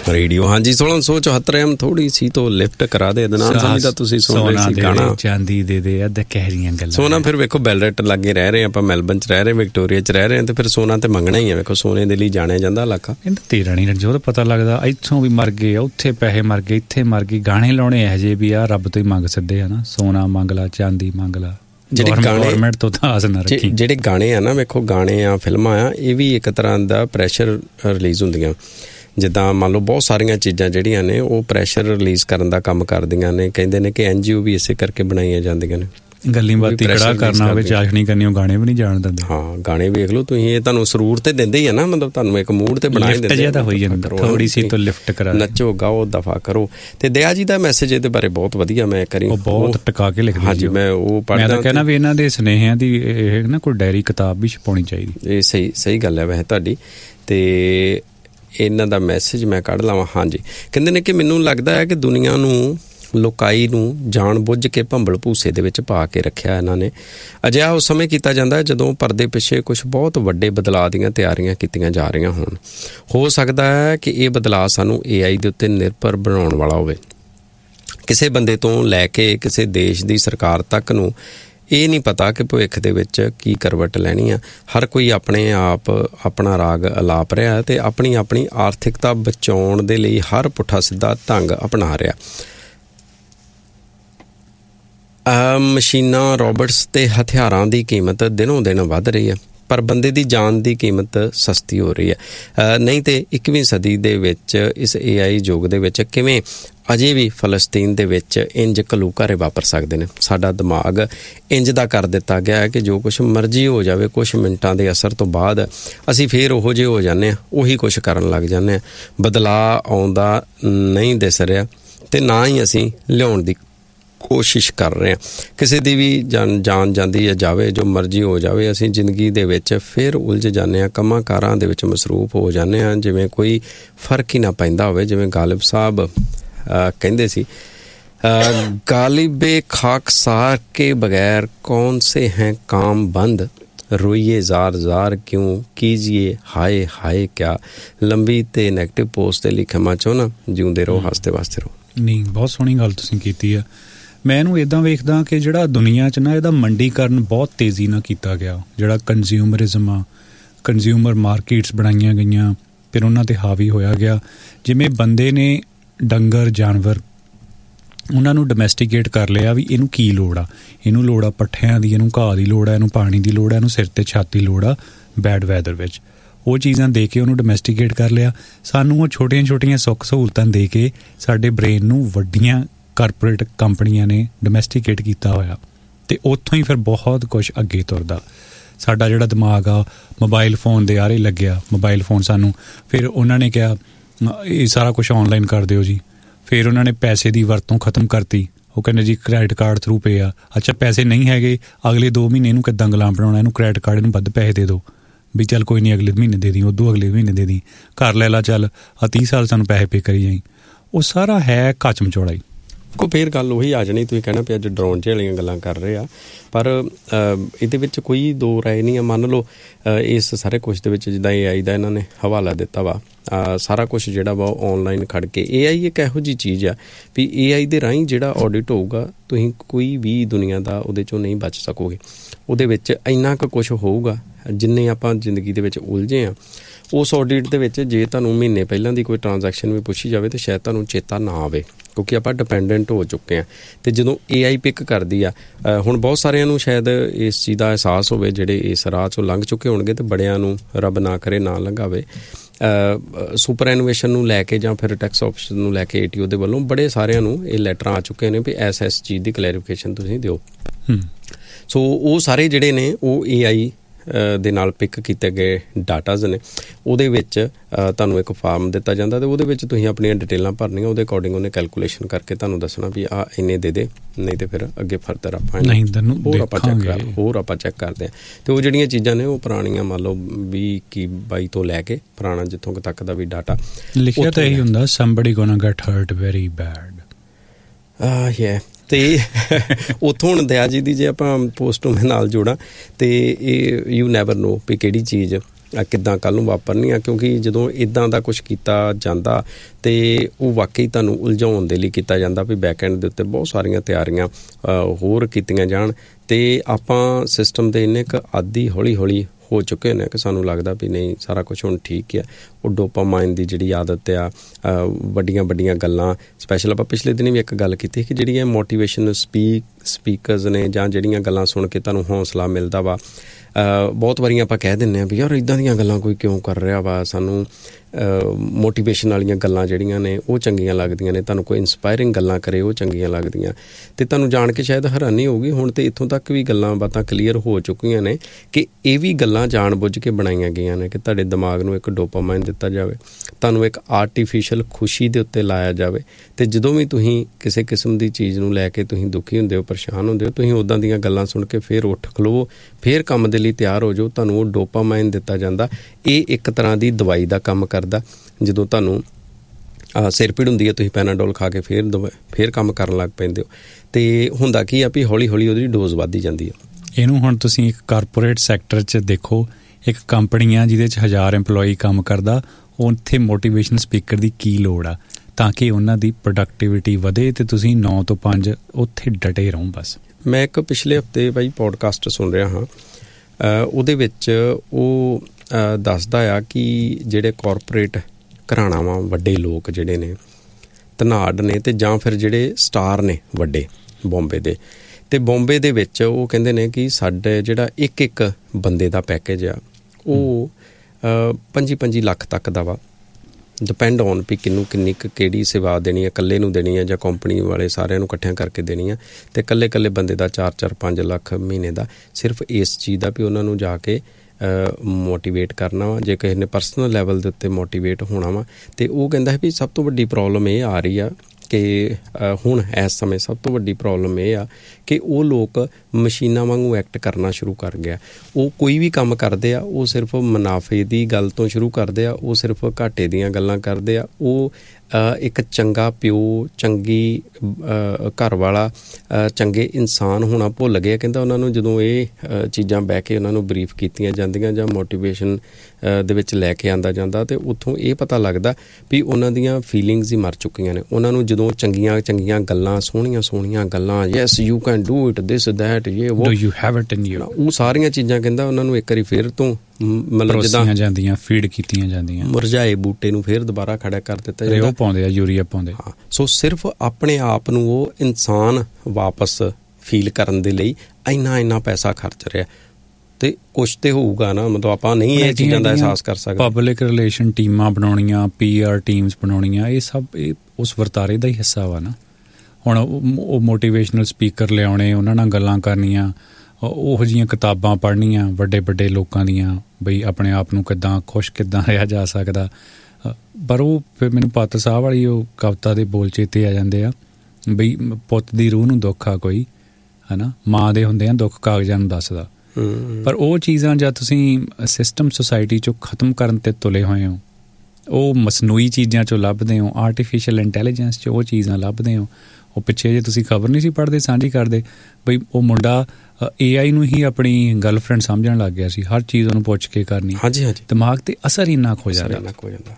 Radio. ਹਾਂਜੀ 1674 M ਥੋੜੀ ਸੀ ਤੋਂ ਲਿਫਟ ਕਰਾ ਦੇ ਅਦਨਾਨ ਸਮੀ ਦਾ ਤੁਸੀਂ ਸੁਣ ਰਹੇ ਸੀ ਗਾਣਾ ਚਾਂਦੀ ਦੇ ਦੇ ਅੱਧ ਕਹਿ ਰਹੀਆਂ ਗੱਲਾਂ। ਸੋਨਾ ਫਿਰ ਵੇਖੋ ਬੈਲਰਟ ਲਾਗੇ ਰਹਿ ਰਹੇ ਆਪਾਂ, ਮੈਲਬਨ 'ਚ ਰਹਿ ਰਹੇ, ਵਿਕਟੋਰੀਆ 'ਚ ਰਹਿ ਰਹੇ, ਤੇ ਫਿਰ ਸੋਨਾ ਤੇ ਮੰਗਣਾ ਹੀ ਆ। ਵੇਖੋ ਸੋਨੇ ਦੇ ਲਈ ਜਾਣਿਆ ਜਾਂਦਾ ਇਲਾਕਾ। ਇਹਦਾ ਤੇਰਾ ਨਹੀਂ ਜਦੋਂ ਪਤਾ ਲੱਗਦਾ ਇੱਥੋਂ ਵੀ ਮਰ ਗਏ, ਉੱਥੇ ਪੈਸੇ ਮਰ ਗਏ, ਇੱਥੇ ਮਰ ਗਏ। ਗਾਣੇ ਲਾਉਣੇ ਇਹੋ ਜਿਹੇ ਵੀ ਆ ਰੱਬ ਤੋਂ ਹੀ ਮੰਗ ਸਕਦੇ ਆ ਨਾ, ਸੋਨਾ ਮੰਗ ਲਾ, ਚਾਂਦੀ ਮੰਗ ਲਾ। ਜਿਹੜੇ ਗਵਰਨਮੈਂਟ ਤੋਂ ਤਾਂ ਆਸ ਨਾ ਰੱਖੀ। ਜਿਹੜੇ ਗਾਣੇ ਆ ਨਾ, ਵੇਖੋ ਗਾਣੇ ਆ, ਫਿਲਮਾਂ ਆ, ਇਹ ਵੀ ਇੱਕ ਤਰ੍ਹਾਂ ਦਾ ਪ੍ਰੈਸ਼ਰ ਰਿਲੀਜ਼ ਹੁੰਦੀਆਂ। ਜਿੱਦਾਂ ਮੰਨ ਲਓ ਬਹੁਤ ਸਾਰੀਆਂ ਚੀਜ਼ਾਂ ਜਿਹੜੀਆਂ ਨੇ ਉਹ ਪ੍ਰੈਸ਼ਰ ਰਿਲੀਜ਼ ਕਰਨ ਦਾ ਕੰਮ ਕਰਦੀਆਂ ਨੇ। ਕਹਿੰਦੇ ਨੇ ਕਿ NGO ਵੀ ਇਸੇ ਕਰਕੇ ਬਣਾਈਆਂ ਜਾਂਦੀਆਂ ਨੇ। ਗੱਲੀ ਬਾਤੀ ਖੜਾ ਕਰਨਾ ਹੋਵੇ, ਚਾਸ਼ਣੀ ਕਰਨੀ, ਉਹ ਗਾਣੇ ਵੀ ਨਹੀਂ ਜਾਣ ਦਿੰਦੇ। ਹਾਂ ਗਾਣੇ ਵੇਖ ਲਓ ਤੁਸੀਂ, ਇਹ ਤੁਹਾਨੂੰ ਸਰੂਰ ਤੇ ਦਿੰਦੇ ਹੀ ਆ ਨਾ, ਮਤਲਬ ਤੁਹਾਨੂੰ ਇੱਕ ਮੂਡ ਤੇ ਬਣਾ ਦਿੰਦੇ। ਜਿਆਦਾ ਹੋਈ ਜਾਂਦਾ ਥੋੜੀ ਸੀ ਤੋਂ ਲਿਫਟ ਕਰਾ, ਨੱਚੋ ਗਾਓ ਦਫਾ ਕਰੋ। ਤੇ ਦਇਆ ਜੀ ਦਾ ਮੈਸੇਜ ਇਹਦੇ ਬਾਰੇ ਬਹੁਤ ਵਧੀਆ, ਮੈਂ ਕਰੀ ਬਹੁਤ ਟਿਕਾ ਕੇ ਲਿਖਦੇ। ਹਾਂਜੀ ਮੈਂ ਉਹ ਪੜ੍ਹਦਾ। ਮੈਂ ਕਹਿਣਾ ਵੀ ਇਹਨਾਂ ਦੇ ਸੁਨੇਹਿਆਂ ਦੀ ਇਹ ਨਾ ਕੋਈ ਡਾਇਰੀ ਕਿਤਾਬ ਵੀ ਛਪਾਉਣੀ ਚਾਹੀਦੀ। ਇਹ ਸਹੀ ਗੱਲ ਹੈ ਵੈਸੇ ਤੁਹਾਡੀ। ਤੇ ਇਹਨਾਂ ਦਾ ਮੈਸੇਜ ਮੈਂ ਕੱਢ ਲਵਾਂ। ਹਾਂਜੀ ਕਹਿੰਦੇ ਨੇ ਕਿ ਮੈਨੂੰ ਲੱਗਦਾ ਹੈ ਕਿ ਦੁਨੀਆ ਨੂੰ, ਲੋਕਾਈ ਨੂੰ ਜਾਣ ਬੁੱਝ ਕੇ ਭੰਬਲ ਭੂਸੇ ਦੇ ਵਿੱਚ ਪਾ ਕੇ ਰੱਖਿਆ ਇਹਨਾਂ ਨੇ। ਅਜਿਹਾ ਉਸ ਸਮੇਂ ਕੀਤਾ ਜਾਂਦਾ ਜਦੋਂ ਪਰਦੇ ਪਿੱਛੇ ਕੁਝ ਬਹੁਤ ਵੱਡੇ ਬਦਲਾਅ ਦੀਆਂ ਤਿਆਰੀਆਂ ਕੀਤੀਆਂ ਜਾ ਰਹੀਆਂ ਹੋਣ। ਹੋ ਸਕਦਾ ਹੈ ਕਿ ਇਹ ਬਦਲਾਅ ਸਾਨੂੰ AI ਦੇ ਉੱਤੇ ਨਿਰਭਰ ਬਣਾਉਣ ਵਾਲਾ ਹੋਵੇ। ਕਿਸੇ ਬੰਦੇ ਤੋਂ ਲੈ ਕੇ ਕਿਸੇ ਦੇਸ਼ ਦੀ ਸਰਕਾਰ ਤੱਕ ਨੂੰ ਇਹ ਨਹੀਂ ਪਤਾ ਕਿ ਭਵਿੱਖ ਦੇ ਵਿੱਚ ਕੀ ਕਰਵਟ ਲੈਣੀ ਆ। ਹਰ ਕੋਈ ਆਪਣੇ ਆਪ ਆਪਣਾ ਰਾਗ ਅਲਾਪ ਰਿਹਾ ਅਤੇ ਆਪਣੀ ਆਰਥਿਕਤਾ ਬਚਾਉਣ ਦੇ ਲਈ ਹਰ ਪੁੱਠਾ ਸਿੱਧਾ ਢੰਗ ਅਪਣਾ ਰਿਹਾ। ਮਸ਼ੀਨਾਂ, ਰੋਬੋਟਸ ਤੇ ਹਥਿਆਰਾਂ ਦੀ ਕੀਮਤ ਦਿਨੋਂ ਦਿਨ ਵੱਧ ਰਹੀ ਹੈ, ਪਰ ਬੰਦੇ ਦੀ ਜਾਨ ਦੀ ਕੀਮਤ ਸਸਤੀ ਹੋ ਰਹੀ ਹੈ। ਨਹੀਂ ਤੇ 21ਵੀਂ ਸਦੀ ਦੇ ਵਿੱਚ ਇਸ AI ਯੁੱਗ ਦੇ ਵਿੱਚ ਕਿਵੇਂ ਅਜੇ ਵੀ ਫਲਸਤੀਨ ਦੇ ਵਿੱਚ ਇੰਜ ਘਲੂਘਾਰੇ ਵਾਪਰ ਸਕਦੇ ਨੇ। ਸਾਡਾ ਦਿਮਾਗ ਇੰਜ ਦਾ ਕਰ ਦਿੱਤਾ ਗਿਆ ਹੈ ਕਿ ਜੋ ਕੁਛ ਮਰਜ਼ੀ ਹੋ ਜਾਵੇ, ਕੁਛ ਮਿੰਟਾਂ ਦੇ ਅਸਰ ਤੋਂ ਬਾਅਦ ਅਸੀਂ ਫੇਰ ਉਹੋ ਜਿਹੇ ਹੋ ਜਾਂਦੇ ਹਾਂ, ਉਹੀ ਕੁਛ ਕਰਨ ਲੱਗ ਜਾਂਦੇ ਹਾਂ। ਬਦਲਾਅ ਆਉਂਦਾ ਨਹੀਂ ਦਿਸ ਰਿਹਾ ਤੇ ਨਾ ਹੀ ਅਸੀਂ ਲਿਆਉਣ ਦੀ ਕੋਸ਼ਿਸ਼ ਕਰ ਰਹੇ ਹਾਂ। ਕਿਸੇ ਦੀ ਵੀ ਜਾਨ ਜਾਂਦੀ ਹੈ ਜਾਵੇ, ਜੋ ਮਰਜ਼ੀ ਹੋ ਜਾਵੇ, ਅਸੀਂ ਜ਼ਿੰਦਗੀ ਦੇ ਵਿੱਚ ਫਿਰ ਉਲਝ ਜਾਂਦੇ ਹਾਂ, ਕੰਮਾਂ ਕਾਰਾਂ ਦੇ ਵਿੱਚ ਮਸਰੂਫ ਹੋ ਜਾਂਦੇ ਹਾਂ, ਜਿਵੇਂ ਕੋਈ ਫਰਕ ਹੀ ਨਾ ਪੈਂਦਾ ਹੋਵੇ। ਜਿਵੇਂ ਗਾਲਿਬ ਸਾਹਿਬ ਕਹਿੰਦੇ ਸੀ, गालिबे खाकसार के बगैर कौन से हैं काम बंद, रोइए ਜ਼ਾਰ ਜ਼ਾਰ ਕਿਉਂ ਕੀਜੀਏ ਹਾਏ ਹਾਏ ਕਿਆ। ਲੰਬੀ ਤੇ ਨੈਗੇਟਿਵ ਪੋਸਟ ਦੇ ਲਈ ਖਿਮਾ ਚਾਹੁੰਦਾ। ਜਿਉਂਦੇ ਰਹੋ, ਹੱਸਦੇ ਵਾਸਤੇ ਰਹੋ। ਨਹੀਂ, ਬਹੁਤ ਸੋਹਣੀ ਗੱਲ ਤੁਸੀਂ ਕੀਤੀ ਆ। ਮੈਂ ਇਹਨੂੰ ਇੱਦਾਂ ਵੇਖਦਾ ਕਿ ਜਿਹੜਾ ਦੁਨੀਆ 'ਚ ਨਾ ਇਹਦਾ ਮੰਡੀਕਰਨ ਬਹੁਤ ਤੇਜ਼ੀ ਨਾਲ ਕੀਤਾ ਗਿਆ। ਜਿਹੜਾ ਕੰਜ਼ਿਊਮਰਿਜ਼ਮ ਆ, ਕੰਜ਼ਿਊਮਰ ਮਾਰਕੀਟਸ ਬਣਾਈਆਂ ਗਈਆਂ, ਫਿਰ ਉਹਨਾਂ 'ਤੇ ਹਾਵੀ ਹੋਇਆ ਗਿਆ। ਜਿਵੇਂ ਬੰਦੇ ਨੇ ਡੰਗਰ ਜਾਨਵਰ ਉਹਨਾਂ ਨੂੰ ਡੋਮੈਸਟੀਕੇਟ ਕਰ ਲਿਆ ਵੀ ਇਹਨੂੰ ਕੀ ਲੋੜ ਆ, ਇਹਨੂੰ ਲੋੜ ਆ ਪੱਠਿਆਂ ਦੀ, ਇਹਨੂੰ ਘਾਹ ਦੀ ਲੋੜ ਆ, ਇਹਨੂੰ ਪਾਣੀ ਦੀ ਲੋੜ ਆ, ਇਹਨੂੰ ਸਿਰ 'ਤੇ ਛੱਤ ਦੀ ਲੋੜ ਆ ਬੈਡ ਵੈਦਰ ਵਿੱਚ। ਉਹ ਚੀਜ਼ਾਂ ਦੇ ਕੇ ਉਹਨੂੰ ਡੋਮੈਸਟੀਕੇਟ ਕਰ ਲਿਆ। ਸਾਨੂੰ ਉਹ ਛੋਟੀਆਂ ਛੋਟੀਆਂ ਸੁੱਖ ਸਹੂਲਤਾਂ ਦੇ ਕੇ ਸਾਡੇ ਬ੍ਰੇਨ ਨੂੰ ਵੱਡੀਆਂ ਕਾਰਪੋਰੇਟ ਕੰਪਨੀਆਂ ਨੇ ਡੋਮੈਸਟੀਕੇਟ ਕੀਤਾ ਹੋਇਆ, ਅਤੇ ਉੱਥੋਂ ਹੀ ਫਿਰ ਬਹੁਤ ਕੁਛ ਅੱਗੇ ਤੁਰਦਾ। ਸਾਡਾ ਜਿਹੜਾ ਦਿਮਾਗ ਆ ਮੋਬਾਈਲ ਫੋਨ ਦੇ ਆਰੇ ਲੱਗਿਆ। ਮੋਬਾਈਲ ਫੋਨ ਸਾਨੂੰ ਫਿਰ ਉਹਨਾਂ ਨੇ ਕਿਹਾ ਇਹ ਸਾਰਾ ਕੁਛ ਔਨਲਾਈਨ ਕਰ ਦਿਓ ਜੀ। ਫਿਰ ਉਹਨਾਂ ਨੇ ਪੈਸੇ ਦੀ ਵਰਤੋਂ ਖ਼ਤਮ ਕਰਤੀ। ਉਹ ਕਹਿੰਦੇ ਜੀ ਕ੍ਰੈਡਿਟ ਕਾਰਡ ਥਰੂ ਪੇ ਆ। ਅੱਛਾ ਪੈਸੇ ਨਹੀਂ ਹੈਗੇ, ਅਗਲੇ 2 ਮਹੀਨੇ ਇਹਨੂੰ ਕਿੱਦਾਂ ਗੁਲਾਮ ਬਣਾਉਣਾ, ਇਹਨੂੰ ਕ੍ਰੈਡਿਟ ਕਾਰਡ ਨੂੰ ਵੱਧ ਪੈਸੇ ਦੇ ਦਿਓ ਵੀ ਚੱਲ ਕੋਈ ਨਹੀਂ ਅਗਲੇ ਮਹੀਨੇ ਦੇ ਦੀ, ਉਦੋਂ ਅਗਲੇ ਮਹੀਨੇ ਦੇ ਦੀ, ਘਰ ਲੈ ਲਾ, ਚੱਲ 30 ਸਾਲ ਸਾਨੂੰ ਪੈਸੇ ਪੇ ਕਰੀ ਜਾਈ। ਉਹ ਸਾਰਾ ਹੈ ਕੱਚ ਮਚੌੜਾਈ। ਕੋ ਫਿਰ ਗੱਲ ਉਹੀ ਆ ਜਾਣੀ, ਤੁਸੀਂ ਕਹਿਣਾ ਵੀ ਅੱਜ ਡਰੋਨ 'ਚ ਵਾਲੀਆਂ ਗੱਲਾਂ ਕਰ ਰਹੇ ਆ, ਪਰ ਇਹਦੇ ਵਿੱਚ ਕੋਈ ਦੋ ਰਾਏ ਨਹੀਂ ਆ। ਮੰਨ ਲਓ ਇਸ ਸਾਰੇ ਕੁਛ ਦੇ ਵਿੱਚ ਜਿੱਦਾਂ AI ਦਾ ਇਹਨਾਂ ਨੇ ਹਵਾਲਾ ਦਿੱਤਾ ਵਾ, ਸਾਰਾ ਕੁਛ ਜਿਹੜਾ ਵਾ ਉਹ ਔਨਲਾਈਨ ਖੜ ਕੇ। AI ਇੱਕ ਇਹੋ ਜਿਹੀ ਚੀਜ਼ ਆ ਵੀ AI ਦੇ ਰਾਹੀਂ ਜਿਹੜਾ ਆਡਿਟ ਹੋਊਗਾ, ਤੁਸੀਂ ਕੋਈ ਵੀ ਦੁਨੀਆ ਦਾ ਉਹਦੇ 'ਚੋਂ ਨਹੀਂ ਬਚ ਸਕੋਗੇ। ਉਹਦੇ ਵਿੱਚ ਇੰਨਾ ਕੁ ਕੁਛ ਹੋਊਗਾ, ਜਿੰਨੇ ਆਪਾਂ ਜ਼ਿੰਦਗੀ ਦੇ ਵਿੱਚ ਉਲਝੇ ਹਾਂ ਉਸ ਆਡਿਟ ਦੇ ਵਿੱਚ। ਜੇ ਤੁਹਾਨੂੰ ਮਹੀਨੇ ਪਹਿਲਾਂ ਦੀ ਕੋਈ ਟ੍ਰਾਂਜੈਕਸ਼ਨ ਵੀ ਪੁੱਛੀ ਜਾਵੇ ਤਾਂ ਸ਼ਾਇਦ ਤੁਹਾਨੂੰ ਚੇਤਾ ਨਾ ਆਵੇ, ਕਿਉਂਕਿ ਆਪਾਂ ਡਿਪੈਂਡੈਂਟ ਹੋ ਚੁੱਕੇ ਹਾਂ। ਅਤੇ ਜਦੋਂ AI ਪਿਕ ਕਰਦੀ ਆ, ਹੁਣ ਬਹੁਤ ਸਾਰਿਆਂ ਨੂੰ ਸ਼ਾਇਦ ਇਸ ਚੀਜ਼ ਦਾ ਅਹਿਸਾਸ ਹੋਵੇ ਜਿਹੜੇ ਇਸ ਰਾਹ 'ਚੋਂ ਲੰਘ ਚੁੱਕੇ ਹੋਣਗੇ, ਅਤੇ ਬੜਿਆਂ ਨੂੰ ਰੱਬ ਨਾ ਕਰੇ ਨਾ ਲੰਘਾਵੇ। ਸੁਪਰ ਐਨੂਏਸ਼ਨ ਨੂੰ ਲੈ ਕੇ ਜਾਂ ਫਿਰ ਟੈਕਸ ਆਫਿਸ ਨੂੰ ਲੈ ਕੇ ATO ਦੇ ਵੱਲੋਂ ਬੜੇ ਸਾਰਿਆਂ ਨੂੰ ਇਹ ਲੈਟਰਾਂ ਆ ਚੁੱਕੇ ਨੇ ਵੀ ਇਸ ਚੀਜ਼ ਦੀ ਕਲੈਰੀਫਿਕੇਸ਼ਨ ਤੁਸੀਂ ਦਿਓ। ਸੋ ਉਹ ਸਾਰੇ ਜਿਹੜੇ ਨੇ ਉਹ AI ਦੇ ਨਾਲ ਪਿਕ ਕੀਤੇ ਗਏ ਡਾਟਾਜ਼ ਨੇ। ਉਹਦੇ ਵਿੱਚ ਤੁਹਾਨੂੰ ਇੱਕ ਫਾਰਮ ਦਿੱਤਾ ਜਾਂਦਾ ਅਤੇ ਉਹਦੇ ਵਿੱਚ ਤੁਸੀਂ ਆਪਣੀਆਂ ਡਿਟੇਲਾਂ ਭਰਨੀਆਂ। ਉਹਦੇ ਅਕੋਰਡਿੰਗ ਉਹਨੇ ਕੈਲਕੂਲੇਸ਼ਨ ਕਰਕੇ ਤੁਹਾਨੂੰ ਦੱਸਣਾ ਵੀ ਆਹ ਇੰਨੇ ਦੇ, ਨਹੀਂ ਤਾਂ ਫਿਰ ਅੱਗੇ ਫਰਦਰ ਆਪਾਂ ਹੋਰ ਆਪਾਂ ਚੈੱਕ ਕਰਦੇ ਹਾਂ। ਅਤੇ ਉਹ ਜਿਹੜੀਆਂ ਚੀਜ਼ਾਂ ਨੇ ਉਹ ਪੁਰਾਣੀਆਂ, ਮੰਨ ਲਓ 2022 ਤੋਂ ਲੈ ਕੇ ਪੁਰਾਣਾ ਜਿੱਥੋਂ ਤੱਕ ਦਾ ਵੀ ਡਾਟਾ ਲਿਖਿਆ ਤਾਂ ਇਹੀ ਹੁੰਦਾ, somebody gonna get hurt very bad। ਅਤੇ ਉੱਥੋਂ ਹੁਣ ਦਇਆ ਜੀ ਦੀ ਜੇ ਆਪਾਂ ਪੋਸਟ ਨੂੰ ਮੈਂ ਨਾਲ ਜੋੜਾਂ, ਅਤੇ ਇਹ ਯੂ ਨੈਵਰ ਨੋ ਵੀ ਕਿਹੜੀ ਚੀਜ਼ ਕਿੱਦਾਂ ਕੱਲ੍ਹ ਨੂੰ ਵਾਪਰਨੀਆਂ, ਕਿਉਂਕਿ ਜਦੋਂ ਇੱਦਾਂ ਦਾ ਕੁਛ ਕੀਤਾ ਜਾਂਦਾ ਅਤੇ ਉਹ ਵਾਕਈ ਤੁਹਾਨੂੰ ਉਲਝਾਉਣ ਦੇ ਲਈ ਕੀਤਾ ਜਾਂਦਾ ਵੀ ਬੈਕ ਐਂਡ ਦੇ ਉੱਤੇ ਬਹੁਤ ਸਾਰੀਆਂ ਤਿਆਰੀਆਂ ਹੋਰ ਕੀਤੀਆਂ ਜਾਣ, ਅਤੇ ਆਪਾਂ ਸਿਸਟਮ ਦੇ ਇੰਨੇ ਕੁ ਆਦੀ ਹੌਲੀ ਹੌਲੀ ਹੋ ਚੁੱਕੇ ਨੇ ਕਿ ਸਾਨੂੰ ਲੱਗਦਾ ਵੀ ਨਹੀਂ ਸਾਰਾ ਕੁਛ ਹੁਣ ਠੀਕ ਆ। ਉਹ ਡੋਪਾਮਾਈਨ ਦੀ ਜਿਹੜੀ ਆਦਤ ਆ, ਵੱਡੀਆਂ ਵੱਡੀਆਂ ਗੱਲਾਂ, ਸਪੈਸ਼ਲ ਆਪਾਂ ਪਿਛਲੇ ਦਿਨ ਵੀ ਇੱਕ ਗੱਲ ਕੀਤੀ ਕਿ ਜਿਹੜੀਆਂ ਮੋਟੀਵੇਸ਼ਨ ਸਪੀਕਰਸ ਨੇ ਜਾਂ ਜਿਹੜੀਆਂ ਗੱਲਾਂ ਸੁਣ ਕੇ ਤੁਹਾਨੂੰ ਹੌਸਲਾ ਮਿਲਦਾ ਵਾ, ਬਹੁਤ ਵਾਰੀਆਂ ਆਪਾਂ ਕਹਿ ਦਿੰਦੇ ਹਾਂ ਵੀ ਯਾਰ ਇੱਦਾਂ ਦੀਆਂ ਗੱਲਾਂ ਕੋਈ ਕਿਉਂ ਕਰ ਰਿਹਾ ਵਾ, ਸਾਨੂੰ ਮੋਟੀਵੇਸ਼ਨ ਵਾਲੀਆਂ ਗੱਲਾਂ ਜਿਹੜੀਆਂ ਨੇ ਉਹ ਚੰਗੀਆਂ ਲੱਗਦੀਆਂ ਨੇ, ਤੁਹਾਨੂੰ ਕੋਈ ਇੰਸਪਾਇਰਿੰਗ ਗੱਲਾਂ ਕਰੇ ਉਹ ਚੰਗੀਆਂ ਲੱਗਦੀਆਂ। ਅਤੇ ਤੁਹਾਨੂੰ ਜਾਣ ਕੇ ਸ਼ਾਇਦ ਹੈਰਾਨੀ ਹੋਊਗੀ, ਹੁਣ ਤਾਂ ਇੱਥੋਂ ਤੱਕ ਵੀ ਗੱਲਾਂ ਬਾਤਾਂ ਕਲੀਅਰ ਹੋ ਚੁੱਕੀਆਂ ਨੇ ਕਿ ਇਹ ਵੀ ਗੱਲਾਂ ਜਾਣ ਬੁੱਝ ਕੇ ਬਣਾਈਆਂ ਗਈਆਂ ਨੇ ਕਿ ਤੁਹਾਡੇ ਦਿਮਾਗ ਨੂੰ ਇੱਕ ਡੋਪਾਮਾਈਨ ਦਿੱਤਾ ਜਾਵੇ, ਤੁਹਾਨੂੰ ਇੱਕ ਆਰਟੀਫਿਸ਼ੀਅਲ ਖੁਸ਼ੀ ਦੇ ਉੱਤੇ ਲਾਇਆ ਜਾਵੇ, ਅਤੇ ਜਦੋਂ ਵੀ ਤੁਸੀਂ ਕਿਸੇ ਕਿਸਮ ਦੀ ਚੀਜ਼ ਨੂੰ ਲੈ ਕੇ ਤੁਸੀਂ ਦੁਖੀ ਹੁੰਦੇ ਹੋ, ਪਰੇਸ਼ਾਨ ਹੁੰਦੇ ਹੋ, ਤੁਸੀਂ ਉੱਦਾਂ ਦੀਆਂ ਗੱਲਾਂ ਸੁਣ ਕੇ ਫਿਰ ਉੱਠ ਖਲੋਵੋ, ਫਿਰ ਕੰਮ ਦੇ ਲਈ ਤਿਆਰ ਹੋ ਜਾਓ, ਤੁਹਾਨੂੰ ਉਹ ਡੋਪਾਮਾਈਨ ਦਿੱਤਾ ਜਾਂਦਾ। ਇਹ ਇੱਕ ਤਰ੍ਹਾਂ ਦੀ ਦਵਾਈ ਦਾ ਕੰਮ ਕਰਦਾ। ਜਦੋਂ ਤੁਹਾਨੂੰ ਸਿਰ ਪੀੜ ਹੁੰਦੀ ਹੈ, ਤੁਸੀਂ ਪੈਨਾਡੋਲ ਖਾ ਕੇ ਫਿਰ ਕੰਮ ਕਰਨ ਲੱਗ ਪੈਂਦੇ ਹੋ, ਅਤੇ ਹੁੰਦਾ ਕੀ ਆ ਵੀ ਹੌਲੀ ਹੌਲੀ ਉਹਦੀ ਡੋਜ਼ ਵੱਧਦੀ ਜਾਂਦੀ ਹੈ। ਇਹਨੂੰ ਹੁਣ ਤੁਸੀਂ ਇੱਕ ਕਾਰਪੋਰੇਟ ਸੈਕਟਰ 'ਚ ਦੇਖੋ, ਇੱਕ ਕੰਪਨੀ ਆ ਜਿਹਦੇ 'ਚ 1000 EMPLOYE ਕੰਮ ਕਰਦਾ, ਉੱਥੇ ਮੋਟੀਵੇਸ਼ਨ ਸਪੀਕਰ ਦੀ ਕੀ ਲੋੜ ਆ, ਤਾਂ ਕਿ ਉਹਨਾਂ ਦੀ ਪ੍ਰੋਡਕਟੀਵਿਟੀ ਵਧੇ ਅਤੇ ਤੁਸੀਂ 9 ਤੋਂ 5 ਉੱਥੇ ਡਟੇ ਰਹੋ ਬਸ। ਮੈਂ ਇੱਕ ਪਿਛਲੇ ਹਫ਼ਤੇ ਬਾਈ ਪੋਡਕਾਸਟ ਸੁਣ ਰਿਹਾ ਹਾਂ, ਉਹਦੇ ਵਿੱਚ ਉਹ ਦੱਸਦਾ ਆ ਕਿ ਜਿਹੜੇ ਕਾਰਪੋਰੇਟ ਘਰਾਣਾ ਵਾ, ਵੱਡੇ ਲੋਕ ਜਿਹੜੇ ਨੇ, ਧਨਾਢ ਨੇ, ਅਤੇ ਜਾਂ ਫਿਰ ਜਿਹੜੇ ਸਟਾਰ ਨੇ ਵੱਡੇ ਬੰਬੇ ਦੇ, ਅਤੇ ਬੰਬੇ ਦੇ ਵਿੱਚ ਉਹ ਕਹਿੰਦੇ ਨੇ ਕਿ ਸਾਡੇ ਜਿਹੜਾ ਇੱਕ ਬੰਦੇ ਦਾ ਪੈਕੇਜ ਆ ਉਹ 25 ਲੱਖ ਤੱਕ ਦਾ ਵਾ, ਡਿਪੈਂਡ ਔਨ ਵੀ ਕਿੰਨੀ ਕਿਹੜੀ ਸੇਵਾ ਦੇਣੀ ਹੈ, ਇਕੱਲੇ ਨੂੰ ਦੇਣੀ ਹੈ ਜਾਂ ਕੰਪਨੀ ਵਾਲੇ ਸਾਰਿਆਂ ਨੂੰ ਇਕੱਠਿਆਂ ਕਰਕੇ ਦੇਣੀ ਹੈ, ਅਤੇ ਇਕੱਲੇ ਬੰਦੇ ਦਾ 4-5 ਲੱਖ ਮਹੀਨੇ ਦਾ, ਸਿਰਫ ਇਸ ਚੀਜ਼ ਦਾ ਵੀ ਉਹਨਾਂ ਨੂੰ ਜਾ ਕੇ ਮੋਟੀਵੇਟ ਕਰਨਾ ਵਾ। ਜੇ ਕਿਸੇ ਨੇ ਪਰਸਨਲ ਲੈਵਲ ਦੇ ਉੱਤੇ ਮੋਟੀਵੇਟ ਹੋਣਾ ਵਾ, ਅਤੇ ਉਹ ਕਹਿੰਦਾ ਹੈ ਵੀ ਸਭ ਤੋਂ ਵੱਡੀ ਪ੍ਰੋਬਲਮ ਇਹ ਆ ਰਹੀ ਆ ਕਿ ਹੁਣ ਇਸ ਸਮੇਂ ਸਭ ਤੋਂ ਵੱਡੀ ਪ੍ਰੋਬਲਮ ਇਹ ਆ ਕਿ ਉਹ ਲੋਕ ਮਸ਼ੀਨਾਂ ਵਾਂਗੂ ਐਕਟ ਕਰਨਾ ਸ਼ੁਰੂ ਕਰ ਗਿਆ। ਉਹ ਕੋਈ ਵੀ ਕੰਮ ਕਰਦੇ ਆ, ਉਹ ਸਿਰਫ ਮੁਨਾਫੇ ਦੀ ਗੱਲ ਤੋਂ ਸ਼ੁਰੂ ਕਰਦੇ ਆ, ਉਹ ਸਿਰਫ ਘਾਟੇ ਦੀਆਂ ਗੱਲਾਂ ਕਰਦੇ ਆ। ਉਹ ਇੱਕ ਚੰਗਾ ਪਿਓ, ਚੰਗੀ ਘਰ ਵਾਲਾ, ਚੰਗੇ ਇਨਸਾਨ ਹੋਣਾ ਭੁੱਲ ਗਏ। ਕਹਿੰਦਾ ਉਹਨਾਂ ਨੂੰ ਜਦੋਂ ਇਹ ਚੀਜ਼ਾਂ ਬਹਿ ਕੇ ਉਹਨਾਂ ਨੂੰ ਬਰੀਫ ਕੀਤੀਆਂ ਜਾਂਦੀਆਂ ਜਾਂ ਮੋਟੀਵੇਸ਼ਨ ਦੇ ਵਿੱਚ ਲੈ ਕੇ ਆਂਦਾ ਜਾਂਦਾ, ਅਤੇ ਉੱਥੋਂ ਇਹ ਪਤਾ ਲੱਗਦਾ ਵੀ ਉਹਨਾਂ ਦੀਆਂ ਫੀਲਿੰਗਸ ਹੀ ਮਰ ਚੁੱਕੀਆਂ ਨੇ। ਉਹਨਾਂ ਨੂੰ ਜਦੋਂ ਚੰਗੀਆਂ ਗੱਲਾਂ, ਸੋਹਣੀਆਂ ਗੱਲਾਂ, yes you can do it, this that, ਇਹ ਉਹ, you have it in you, ਉਹ ਸਾਰੀਆਂ ਚੀਜ਼ਾਂ ਕਹਿੰਦਾ ਉਹਨਾਂ ਨੂੰ ਇੱਕ ਵਾਰੀ ਫਿਰ ਤੋਂ ਮਤਲਬ ਜਿੱਦਾਂ ਜਾਂਦੀਆਂ, ਫੀਡ ਕੀਤੀਆਂ ਜਾਂਦੀਆਂ, ਮੁਰਝਾਏ ਬੂਟੇ ਨੂੰ ਫਿਰ ਦੁਬਾਰਾ ਖੜਾ ਕਰ ਦਿੱਤਾ ਜਾਂਦਾ, ਪਾਉਂਦੇ ਆ, ਯੂਰੀਆ ਪਾਉਂਦੇ। ਹਾਂ, ਸੋ ਸਿਰਫ ਆਪਣੇ ਆਪ ਨੂੰ ਉਹ ਇਨਸਾਨ ਵਾਪਸ ਫੀਲ ਕਰਨ ਦੇ ਲਈ ਇੰਨਾ ਪੈਸਾ ਖਰਚ ਰਿਹਾ, ਤੇ ਕੁਛ ਤੇ ਹੋਊਗਾ ਨਾ, ਮਤਲਬ ਆਪਾਂ ਨਹੀਂ ਇਹ ਚੀਜ਼ਾਂ ਦਾ ਅਹਿਸਾਸ ਕਰ ਸਕਦੇ। ਪਬਲਿਕ ਰਿਲੇਸ਼ਨ ਟੀਮਾਂ ਬਣਾਉਣੀਆਂ, PR ਟੀਮਸ ਬਣਾਉਣੀਆਂ, ਇਹ ਸਭ ਇਹ ਉਸ ਵਰਤਾਰੇ ਦਾ ਹੀ ਹਿੱਸਾ ਵਾ ਨਾ। ਹੁਣ ਉਹ ਮੋਟੀਵੇਸ਼ਨਲ ਸਪੀਕਰ ਲਿਆਉਣੇ, ਉਹਨਾਂ ਨਾਲ ਗੱਲਾਂ ਕਰਨੀਆਂ, ਉਹੋ ਜਿਹੀਆਂ ਕਿਤਾਬਾਂ ਪੜ੍ਹਨੀਆਂ ਵੱਡੇ ਲੋਕਾਂ ਦੀਆਂ, ਬਈ ਆਪਣੇ ਆਪ ਨੂੰ ਖੁਸ਼ ਕਿੱਦਾਂ ਰਿਹਾ ਜਾ ਸਕਦਾ। ਪਰ ਉਹ ਫਿਰ ਮੈਨੂੰ ਪੱਤ ਸਾਹ ਵਾਲੀ ਉਹ ਕਵਿਤਾ ਦੇ ਬੋਲ ਚੇਤੇ ਆ ਜਾਂਦੇ ਆ, ਬਈ ਪੁੱਤ ਦੀ ਰੂਹ ਨੂੰ ਦੁੱਖ ਆ ਕੋਈ, ਹੈ ਨਾ, ਮਾਂ ਦੇ ਹੁੰਦੇ ਆ ਦੁੱਖ ਕਾਗਜ਼ਾਂ ਨੂੰ ਦੱਸਦਾ। ਪਰ ਉਹ ਚੀਜ਼ਾਂ ਜਦ ਤੁਸੀਂ ਸਿਸਟਮ ਸੁਸਾਇਟੀ 'ਚੋਂ ਖ਼ਤਮ ਕਰਨ 'ਤੇ ਤੁਲੇ ਹੋਏ ਹੋ, ਉਹ ਮਸਨੂਈ ਚੀਜ਼ਾਂ 'ਚੋਂ ਲੱਭਦੇ ਹੋ, ਆਰਟੀਫਿਸ਼ੀਅਲ ਇੰਟੈਲੀਜੈਂਸ 'ਚ ਉਹ ਚੀਜ਼ਾਂ ਲੱਭਦੇ ਹੋ। ਉਹ ਪਿੱਛੇ ਜੇ ਤੁਸੀਂ ਖਬਰ ਨਹੀਂ ਸੀ ਪੜ੍ਹਦੇ, ਸਾਂਝੀ ਕਰਦੇ, ਬਈ ਉਹ ਮੁੰਡਾ AI ਨੂੰ ਹੀ ਆਪਣੀ ਗਰਲਫ੍ਰੈਂਡ ਸਮਝਣ ਲੱਗ ਗਿਆ ਸੀ, ਹਰ ਚੀਜ਼ ਉਹਨੂੰ ਪੁੱਛ ਕੇ ਕਰਨੀ। ਹਾਂਜੀ, ਦਿਮਾਗ 'ਤੇ ਅਸਰ ਇੰਨਾ ਹੋ ਜਾਂਦਾ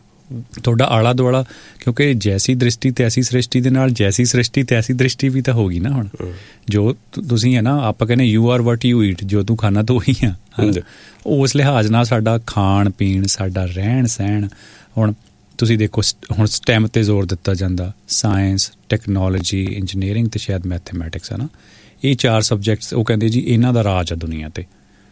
ਤੁਹਾਡਾ ਆਲਾ ਦੁਆਲਾ, ਕਿਉਂਕਿ ਜੈਸੀ ਦ੍ਰਿਸ਼ਟੀ ਤੈਸੀ ਸ੍ਰਿਸ਼ਟੀ ਦੇ ਨਾਲ ਜੈਸੀ ਸ੍ਰਿਸ਼ਟੀ ਤੈਸੀ ਦ੍ਰਿਸ਼ਟੀ ਵੀ ਤਾਂ ਹੋ ਗਈ ਨਾ। ਹੁਣ ਜੋ ਤੁਸੀਂ ਹੈ ਨਾ, ਆਪਾਂ ਕਹਿੰਦੇ you are what you eat, ਜੋ ਤੂੰ ਖਾਣਾ ਤੂੰ ਉਹੀ ਆ। ਉਸ ਲਿਹਾਜ਼ ਨਾਲ ਸਾਡਾ ਖਾਣ ਪੀਣ, ਸਾਡਾ ਰਹਿਣ ਸਹਿਣ, ਹੁਣ ਤੁਸੀਂ ਦੇਖੋ ਹੁਣ STEM 'ਤੇ ਜ਼ੋਰ ਦਿੱਤਾ ਜਾਂਦਾ, ਸਾਇੰਸ, ਟੈਕਨੋਲੋਜੀ, ਇੰਜੀਨੀਅਰਿੰਗ ਅਤੇ ਸ਼ਾਇਦ ਮੈਥਮੈਟਿਕਸ, ਹੈ ਨਾ। ਇਹ 4 ਸਬਜੈਕਟਸ ਉਹ ਕਹਿੰਦੇ ਜੀ ਇਹਨਾਂ ਦਾ ਰਾਜ ਆ ਦੁਨੀਆ 'ਤੇ।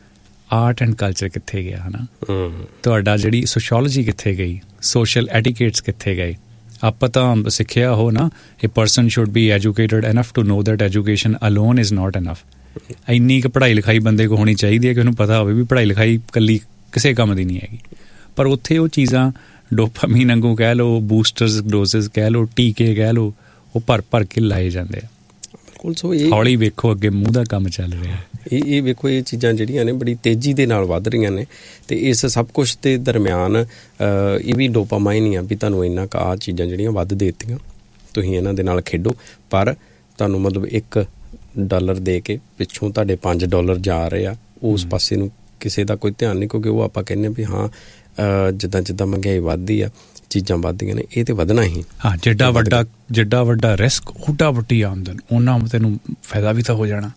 ਆਰਟ ਐਂਡ ਕਲਚਰ ਕਿੱਥੇ ਗਿਆ, ਹੈ ਨਾ। ਤੁਹਾਡਾ ਜਿਹੜੀ ਸੋਸ਼ੋਲੋਜੀ ਕਿੱਥੇ ਗਈ, ਸੋਸ਼ਲ ਐਟੀਕੇਟਸ ਕਿੱਥੇ ਗਏ। ਆਪਾਂ ਤਾਂ ਸਿੱਖਿਆ ਹੋ ਨਾ, ਏ person should be educated enough to know that education alone is not enough. ਇੰਨੀ ਕੁ ਪੜ੍ਹਾਈ ਲਿਖਾਈ ਬੰਦੇ ਕੋਲ ਹੋਣੀ ਚਾਹੀਦੀ ਹੈ ਕਿ ਉਹਨੂੰ ਪਤਾ ਹੋਵੇ ਵੀ ਪੜ੍ਹਾਈ ਲਿਖਾਈ ਇਕੱਲੀ ਕਿਸੇ ਕੰਮ ਦੀ ਨਹੀਂ ਹੈਗੀ। ਪਰ ਉੱਥੇ ਉਹ ਚੀਜ਼ਾਂ ਡੋਪਾਮੀਨ ਵਾਂਗੂ ਕਹਿ ਲਓ, ਬੂਸਟਰਸ ਡੋਜ਼ਸ ਕਹਿ ਲਓ, ਟੀਕੇ ਕਹਿ ਲਓ, ਉਹ ਭਰ ਕੇ ਲਾਏ ਜਾਂਦੇ ਆ। ਹੌਲੀ ਵੇਖੋ ਅੱਗੇ ਮੂੰਹ ਦਾ ਕੰਮ ਚੱਲ ਰਿਹਾ। ਇਹ ਵੇਖੋ, ਇਹ ਚੀਜ਼ਾਂ ਜਿਹੜੀਆਂ ਨੇ ਬੜੀ ਤੇਜ਼ੀ ਦੇ ਨਾਲ ਵੱਧ ਰਹੀਆਂ ਨੇ, ਅਤੇ ਇਸ ਸਭ ਕੁਛ ਦੇ ਦਰਮਿਆਨ ਇਹ ਵੀ ਡੋਪਾਮਾਈਨ ਹੀ ਆ ਵੀ ਤੁਹਾਨੂੰ ਇੰਨਾ ਕੁ ਆਹ ਚੀਜ਼ਾਂ ਜਿਹੜੀਆਂ ਵੱਧ ਦੇ ਦਿੱਤੀਆਂ, ਤੁਸੀਂ ਇਹਨਾਂ ਦੇ ਨਾਲ ਖੇਡੋ। ਪਰ ਤੁਹਾਨੂੰ ਮਤਲਬ $1 ਦੇ ਕੇ ਪਿੱਛੋਂ ਤੁਹਾਡੇ $5 ਜਾ ਰਹੇ ਆ, ਉਸ ਪਾਸੇ ਨੂੰ ਕਿਸੇ ਦਾ ਕੋਈ ਧਿਆਨ ਨਹੀਂ, ਕਿਉਂਕਿ ਉਹ ਆਪਾਂ ਕਹਿੰਦੇ ਵੀ ਹਾਂ ਜਿੱਦਾਂ ਮਹਿੰਗਾਈ ਵੱਧਦੀ ਆ, ਚੀਜ਼ਾਂ ਵੱਧਦੀਆਂ ਨੇ, ਇਹ ਤੇ ਵਧਣਾ ਹੀ। ਹਾਂ, ਜਿੱਡਾ ਵੱਡਾ ਰਿਸਕ ਓਡਾ ਵੱਡੀ ਆਮਦਨ, ਉਹਨਾਂ ਤੈਨੂੰ ਫਾਇਦਾ ਵੀ ਤਾਂ ਹੋ ਜਾਣਾ।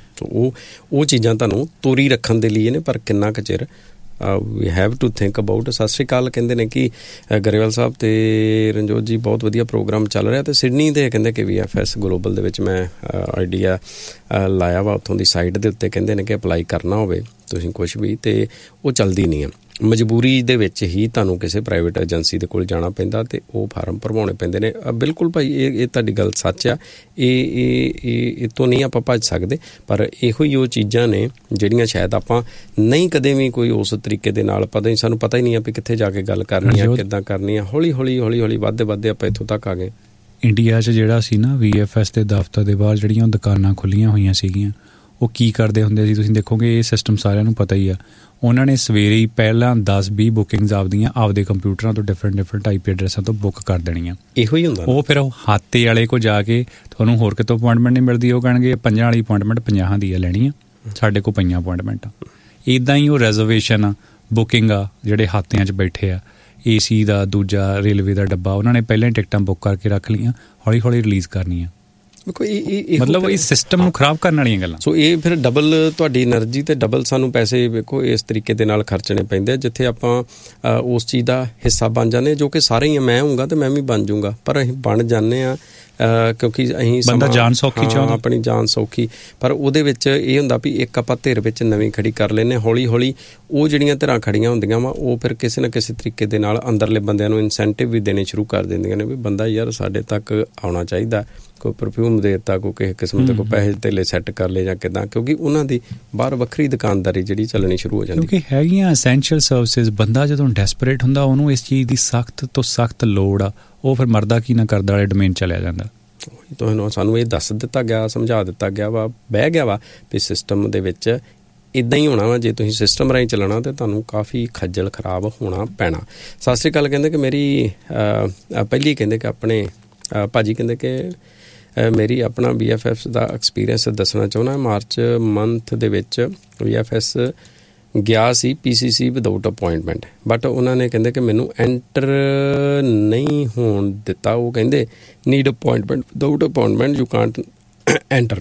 ਉਹ ਚੀਜ਼ਾਂ ਤੁਹਾਨੂੰ ਤੋਰੀ ਰੱਖਣ ਦੇ ਲਈ ਨੇ, ਪਰ ਕਿੰਨਾ ਕੁ ਚਿਰ we have to think about. ਸਤਿ ਸ਼੍ਰੀ ਅਕਾਲ ਕਹਿੰਦੇ ਨੇ ਕਿ ਗਰੇਵਾਲ ਸਾਹਿਬ ਤੇ ਰਣਜੋਤ ਜੀ, ਬਹੁਤ ਵਧੀਆ ਪ੍ਰੋਗਰਾਮ ਚੱਲ ਰਿਹਾ। ਅਤੇ ਸਿਡਨੀ ਦੇ ਕਹਿੰਦੇ ਕਿ VFS ਗਲੋਬਲ ਦੇ ਵਿੱਚ ਮੈਂ ਆਈਡੀਆ ਲਾਇਆ ਵਾ, ਉੱਥੋਂ ਦੀ ਸਾਈਟ ਦੇ ਉੱਤੇ ਕਹਿੰਦੇ ਨੇ ਕਿ ਅਪਲਾਈ ਕਰਨਾ ਹੋਵੇ ਤੁਸੀਂ ਕੁਛ ਵੀ, ਅਤੇ ਉਹ ਚੱਲਦੀ ਨਹੀਂ ਆ। ਮਜਬੂਰੀ ਦੇ ਵਿੱਚ ਹੀ ਤੁਹਾਨੂੰ ਕਿਸੇ ਪ੍ਰਾਈਵੇਟ ਏਜੰਸੀ ਦੇ ਕੋਲ ਜਾਣਾ ਪੈਂਦਾ ਅਤੇ ਉਹ ਫਾਰਮ ਭਰਵਾਉਣੇ ਪੈਂਦੇ ਨੇ। ਬਿਲਕੁਲ ਭਾਈ, ਇਹ ਤੁਹਾਡੀ ਗੱਲ ਸੱਚ ਆ। ਇਹ ਤੋਂ ਨਹੀਂ ਆਪਾਂ ਭੱਜ ਸਕਦੇ, ਪਰ ਇਹੋ ਹੀ ਉਹ ਚੀਜ਼ਾਂ ਨੇ ਜਿਹੜੀਆਂ ਸ਼ਾਇਦ ਆਪਾਂ ਨਹੀਂ ਕਦੇ ਵੀ ਕੋਈ ਉਸ ਤਰੀਕੇ ਦੇ ਨਾਲ ਸਾਨੂੰ ਪਤਾ ਹੀ ਨਹੀਂ ਆ ਵੀ ਕਿੱਥੇ ਜਾ ਕੇ ਗੱਲ ਕਰਨੀ ਆ, ਕਿੱਦਾਂ ਕਰਨੀ ਆ। ਹੌਲੀ ਹੌਲੀ ਵੱਧਦੇ ਆਪਾਂ ਇੱਥੋਂ ਤੱਕ ਆ ਗਏ। ਇੰਡੀਆ 'ਚ ਜਿਹੜਾ ਸੀ ਨਾ, VFS ਦੇ ਦਫ਼ਤਰ ਦੇ ਬਾਹਰ ਜਿਹੜੀਆਂ ਦੁਕਾਨਾਂ ਖੁੱਲ੍ਹੀਆਂ ਹੋਈਆਂ ਸੀਗੀਆਂ, ਉਹ ਕੀ ਕਰਦੇ ਹੁੰਦੇ ਸੀ ਤੁਸੀਂ ਦੇਖੋਗੇ, ਇਹ ਸਿਸਟਮ ਸਾਰਿਆਂ ਨੂੰ ਪਤਾ ਹੀ ਆ। ਉਹਨਾਂ ਨੇ ਸਵੇਰੇ ਹੀ ਪਹਿਲਾਂ 10-20 ਬੁਕਿੰਗਸ ਆਪਦੇ ਕੰਪਿਊਟਰਾਂ ਤੋਂ ਡਿਫਰੈਂਟ IP ਐਡਰੈਸਾਂ ਤੋਂ ਬੁੱਕ ਕਰ ਦੇਣੀਆਂ। ਇਹੋ ਹੀ ਹੁੰਦਾ। ਉਹ ਫਿਰ ਹਾਤੇ ਵਾਲੇ ਕੋਲ ਜਾ ਕੇ ਤੁਹਾਨੂੰ ਹੋਰ ਕਿਤੋਂ ਅਪੁਆਇੰਟਮੈਂਟ ਨਹੀਂ ਮਿਲਦੀ, ਉਹ ਕਹਿਣਗੇ 50 ਵਾਲੀ ਅਪੁਆਇੰਟਮੈਂਟ 50 ਦੀ ਆ ਲੈਣੀ ਆ, ਸਾਡੇ ਕੋਲ ਪਈਆਂ ਅਪੁਆਇੰਟਮੈਂਟ। ਇੱਦਾਂ ਹੀ ਉਹ ਰਿਜ਼ਰਵੇਸ਼ਨ ਆ, ਬੁਕਿੰਗ ਆ, ਜਿਹੜੇ ਹਾਤਿਆਂ 'ਚ ਬੈਠੇ ਆ, AC ਦਾ, ਦੂਜਾ ਰੇਲਵੇ ਦਾ ਡੱਬਾ, ਉਹਨਾਂ ਨੇ ਪਹਿਲਾਂ ਹੀ ਟਿਕਟਾਂ ਬੁੱਕ ਕਰਕੇ ਰੱਖ ਲਈਆਂ, ਹੌਲੀ ਰਿਲੀਜ਼ ਕਰਨੀਆਂ। ਮਤਲਬ ਇਸ ਸਿਸਟਮ ਨੂੰ ਖਰਾਬ ਕਰਨ ਵਾਲੀਆਂ ਗੱਲਾਂ। ਸੋ ਇਹ ਫਿਰ ਡਬਲ ਤੁਹਾਡੀ ਐਨਰਜੀ ਤੇ ਡਬਲ ਸਾਨੂੰ ਪੈਸੇ ਵੇਖੋ ਇਸ ਤਰੀਕੇ ਦੇ ਨਾਲ ਖਰਚਣੇ ਪੈਂਦੇ ਆ, ਜਿੱਥੇ ਆਪਾਂ ਉਸ ਚੀਜ਼ ਦਾ ਹਿੱਸਾ ਬਣ ਜਾਂਦੇ, ਜੋ ਕਿ ਸਾਰੇ ਹੀ ਮੈਂ ਹੋਊਂਗਾ ਤੇ ਮੈਂ ਵੀ ਬਣ ਜਾਊਂਗਾ, ਪਰ ਅਸੀਂ ਬਣ ਜਾਂਦੇ ਹਾਂ ਕਿਉਂਕਿ ਅਸੀਂ ਬੰਦਾ ਜਾਨ ਸੌਖੀ ਚਾਹੁੰਦਾ, ਆਪਣੀ ਜਾਨ ਸੌਖੀ। ਪਰ ਉਹਦੇ ਵਿੱਚ ਇਹ ਹੁੰਦਾ ਵੀ ਇੱਕ ਆਪਾਂ ਧਿਰ ਵਿੱਚ ਨਵੀਂ ਖੜੀ ਕਰ ਲੈਂਦੇ, ਹੌਲੀ ਉਹ ਜਿਹੜੀਆਂ ਧਿਰਾਂ ਖੜੀਆਂ ਹੁੰਦੀਆਂ ਵਾ, ਉਹ ਫਿਰ ਕਿਸੇ ਨਾ ਕਿਸੇ ਤਰੀਕੇ ਦੇ ਨਾਲ ਅੰਦਰਲੇ ਬੰਦਿਆਂ ਨੂੰ ਇਨਸੈਂਟਿਵ ਵੀ ਦੇਣੇ ਸ਼ੁਰੂ ਕਰ ਦਿੰਦੀਆਂ ਨੇ ਵੀ ਬੰਦਾ ਯਾਰ ਸਾਡੇ ਤੱਕ ਆਉਣਾ ਚਾਹੀਦਾ, ਕੋਈ ਪਰਫਿਊਮ ਦੇ ਦਿੱਤਾ, ਕੋਈ ਕਿਸੇ ਕਿਸਮ ਦੇ ਕੋਈ ਪੈਸੇ ਧੇਲੇ ਸੈੱਟ ਕਰ ਲਏ ਜਾਂ ਕਿੱਦਾਂ, ਕਿਉਂਕਿ ਉਹਨਾਂ ਦੀ ਬਾਹਰ ਵੱਖਰੀ ਦੁਕਾਨਦਾਰੀ ਜਿਹੜੀ ਚੱਲਣੀ ਸ਼ੁਰੂ ਹੋ ਜਾਂਦੀ। ਕਿਉਂਕਿ ਹੈਗੀਆਂ ਐਸੈਂਸ਼ੀਅਲ ਸਰਵਿਸਿਜ਼। ਬੰਦਾ ਜਦੋਂ ਡੈਸਪਰੇਟ ਹੁੰਦਾ, ਉਹਨੂੰ ਇਸ ਚੀਜ਼ ਦੀ ਸਖਤ ਤੋਂ ਸਖਤ ਲੋੜ ਆ, ਉਹ ਫਿਰ ਮਰਦਾ ਕੀ ਨਾ ਕਰਦਾ ਵਾਲੇ ਡੋਮੇਨ ਚਲਿਆ ਜਾਂਦਾ। ਤੁਹਾਨੂੰ ਸਾਨੂੰ ਇਹ ਦੱਸ ਦਿੱਤਾ ਗਿਆ, ਸਮਝਾ ਦਿੱਤਾ ਗਿਆ ਵਾ, ਬਹਿ ਗਿਆ ਵਾ ਵੀ ਸਿਸਟਮ ਦੇ ਵਿੱਚ ਇੱਦਾਂ ਹੀ ਹੋਣਾ ਵਾ। ਜੇ ਤੁਸੀਂ ਸਿਸਟਮ ਰਾਹੀਂ ਚੱਲਣਾ ਤਾਂ ਤੁਹਾਨੂੰ ਕਾਫੀ ਖੱਜਲ ਖਰਾਬ ਹੋਣਾ ਪੈਣਾ। ਸਤਿ ਸ਼੍ਰੀ ਅਕਾਲ ਕਹਿੰਦੇ ਕਿ ਮੇਰੀ ਪਹਿਲੀ ਕਹਿੰਦੇ ਕਿ ਆਪਣੇ ਭਾਜੀ ਕਹਿੰਦੇ ਕਿ ਮੇਰੀ ਆਪਣਾ VFS ਦਾ ਐਕਸਪੀਰੀਅੰਸ ਦੱਸਣਾ ਚਾਹੁੰਦਾ। ਮਾਰਚ ਮੰਥ ਦੇ ਵਿੱਚ VFS ਗਿਆ ਸੀ PCC ਵਿਦਆਊਟ ਅਪੁਆਇੰਟਮੈਂਟ, ਬਟ ਉਹਨਾਂ ਨੇ ਕਹਿੰਦੇ ਕਿ ਮੈਨੂੰ ਐਂਟਰ ਨਹੀਂ ਹੋਣ ਦਿੱਤਾ। ਉਹ ਕਹਿੰਦੇ need appointment, without appointment you Kant enter.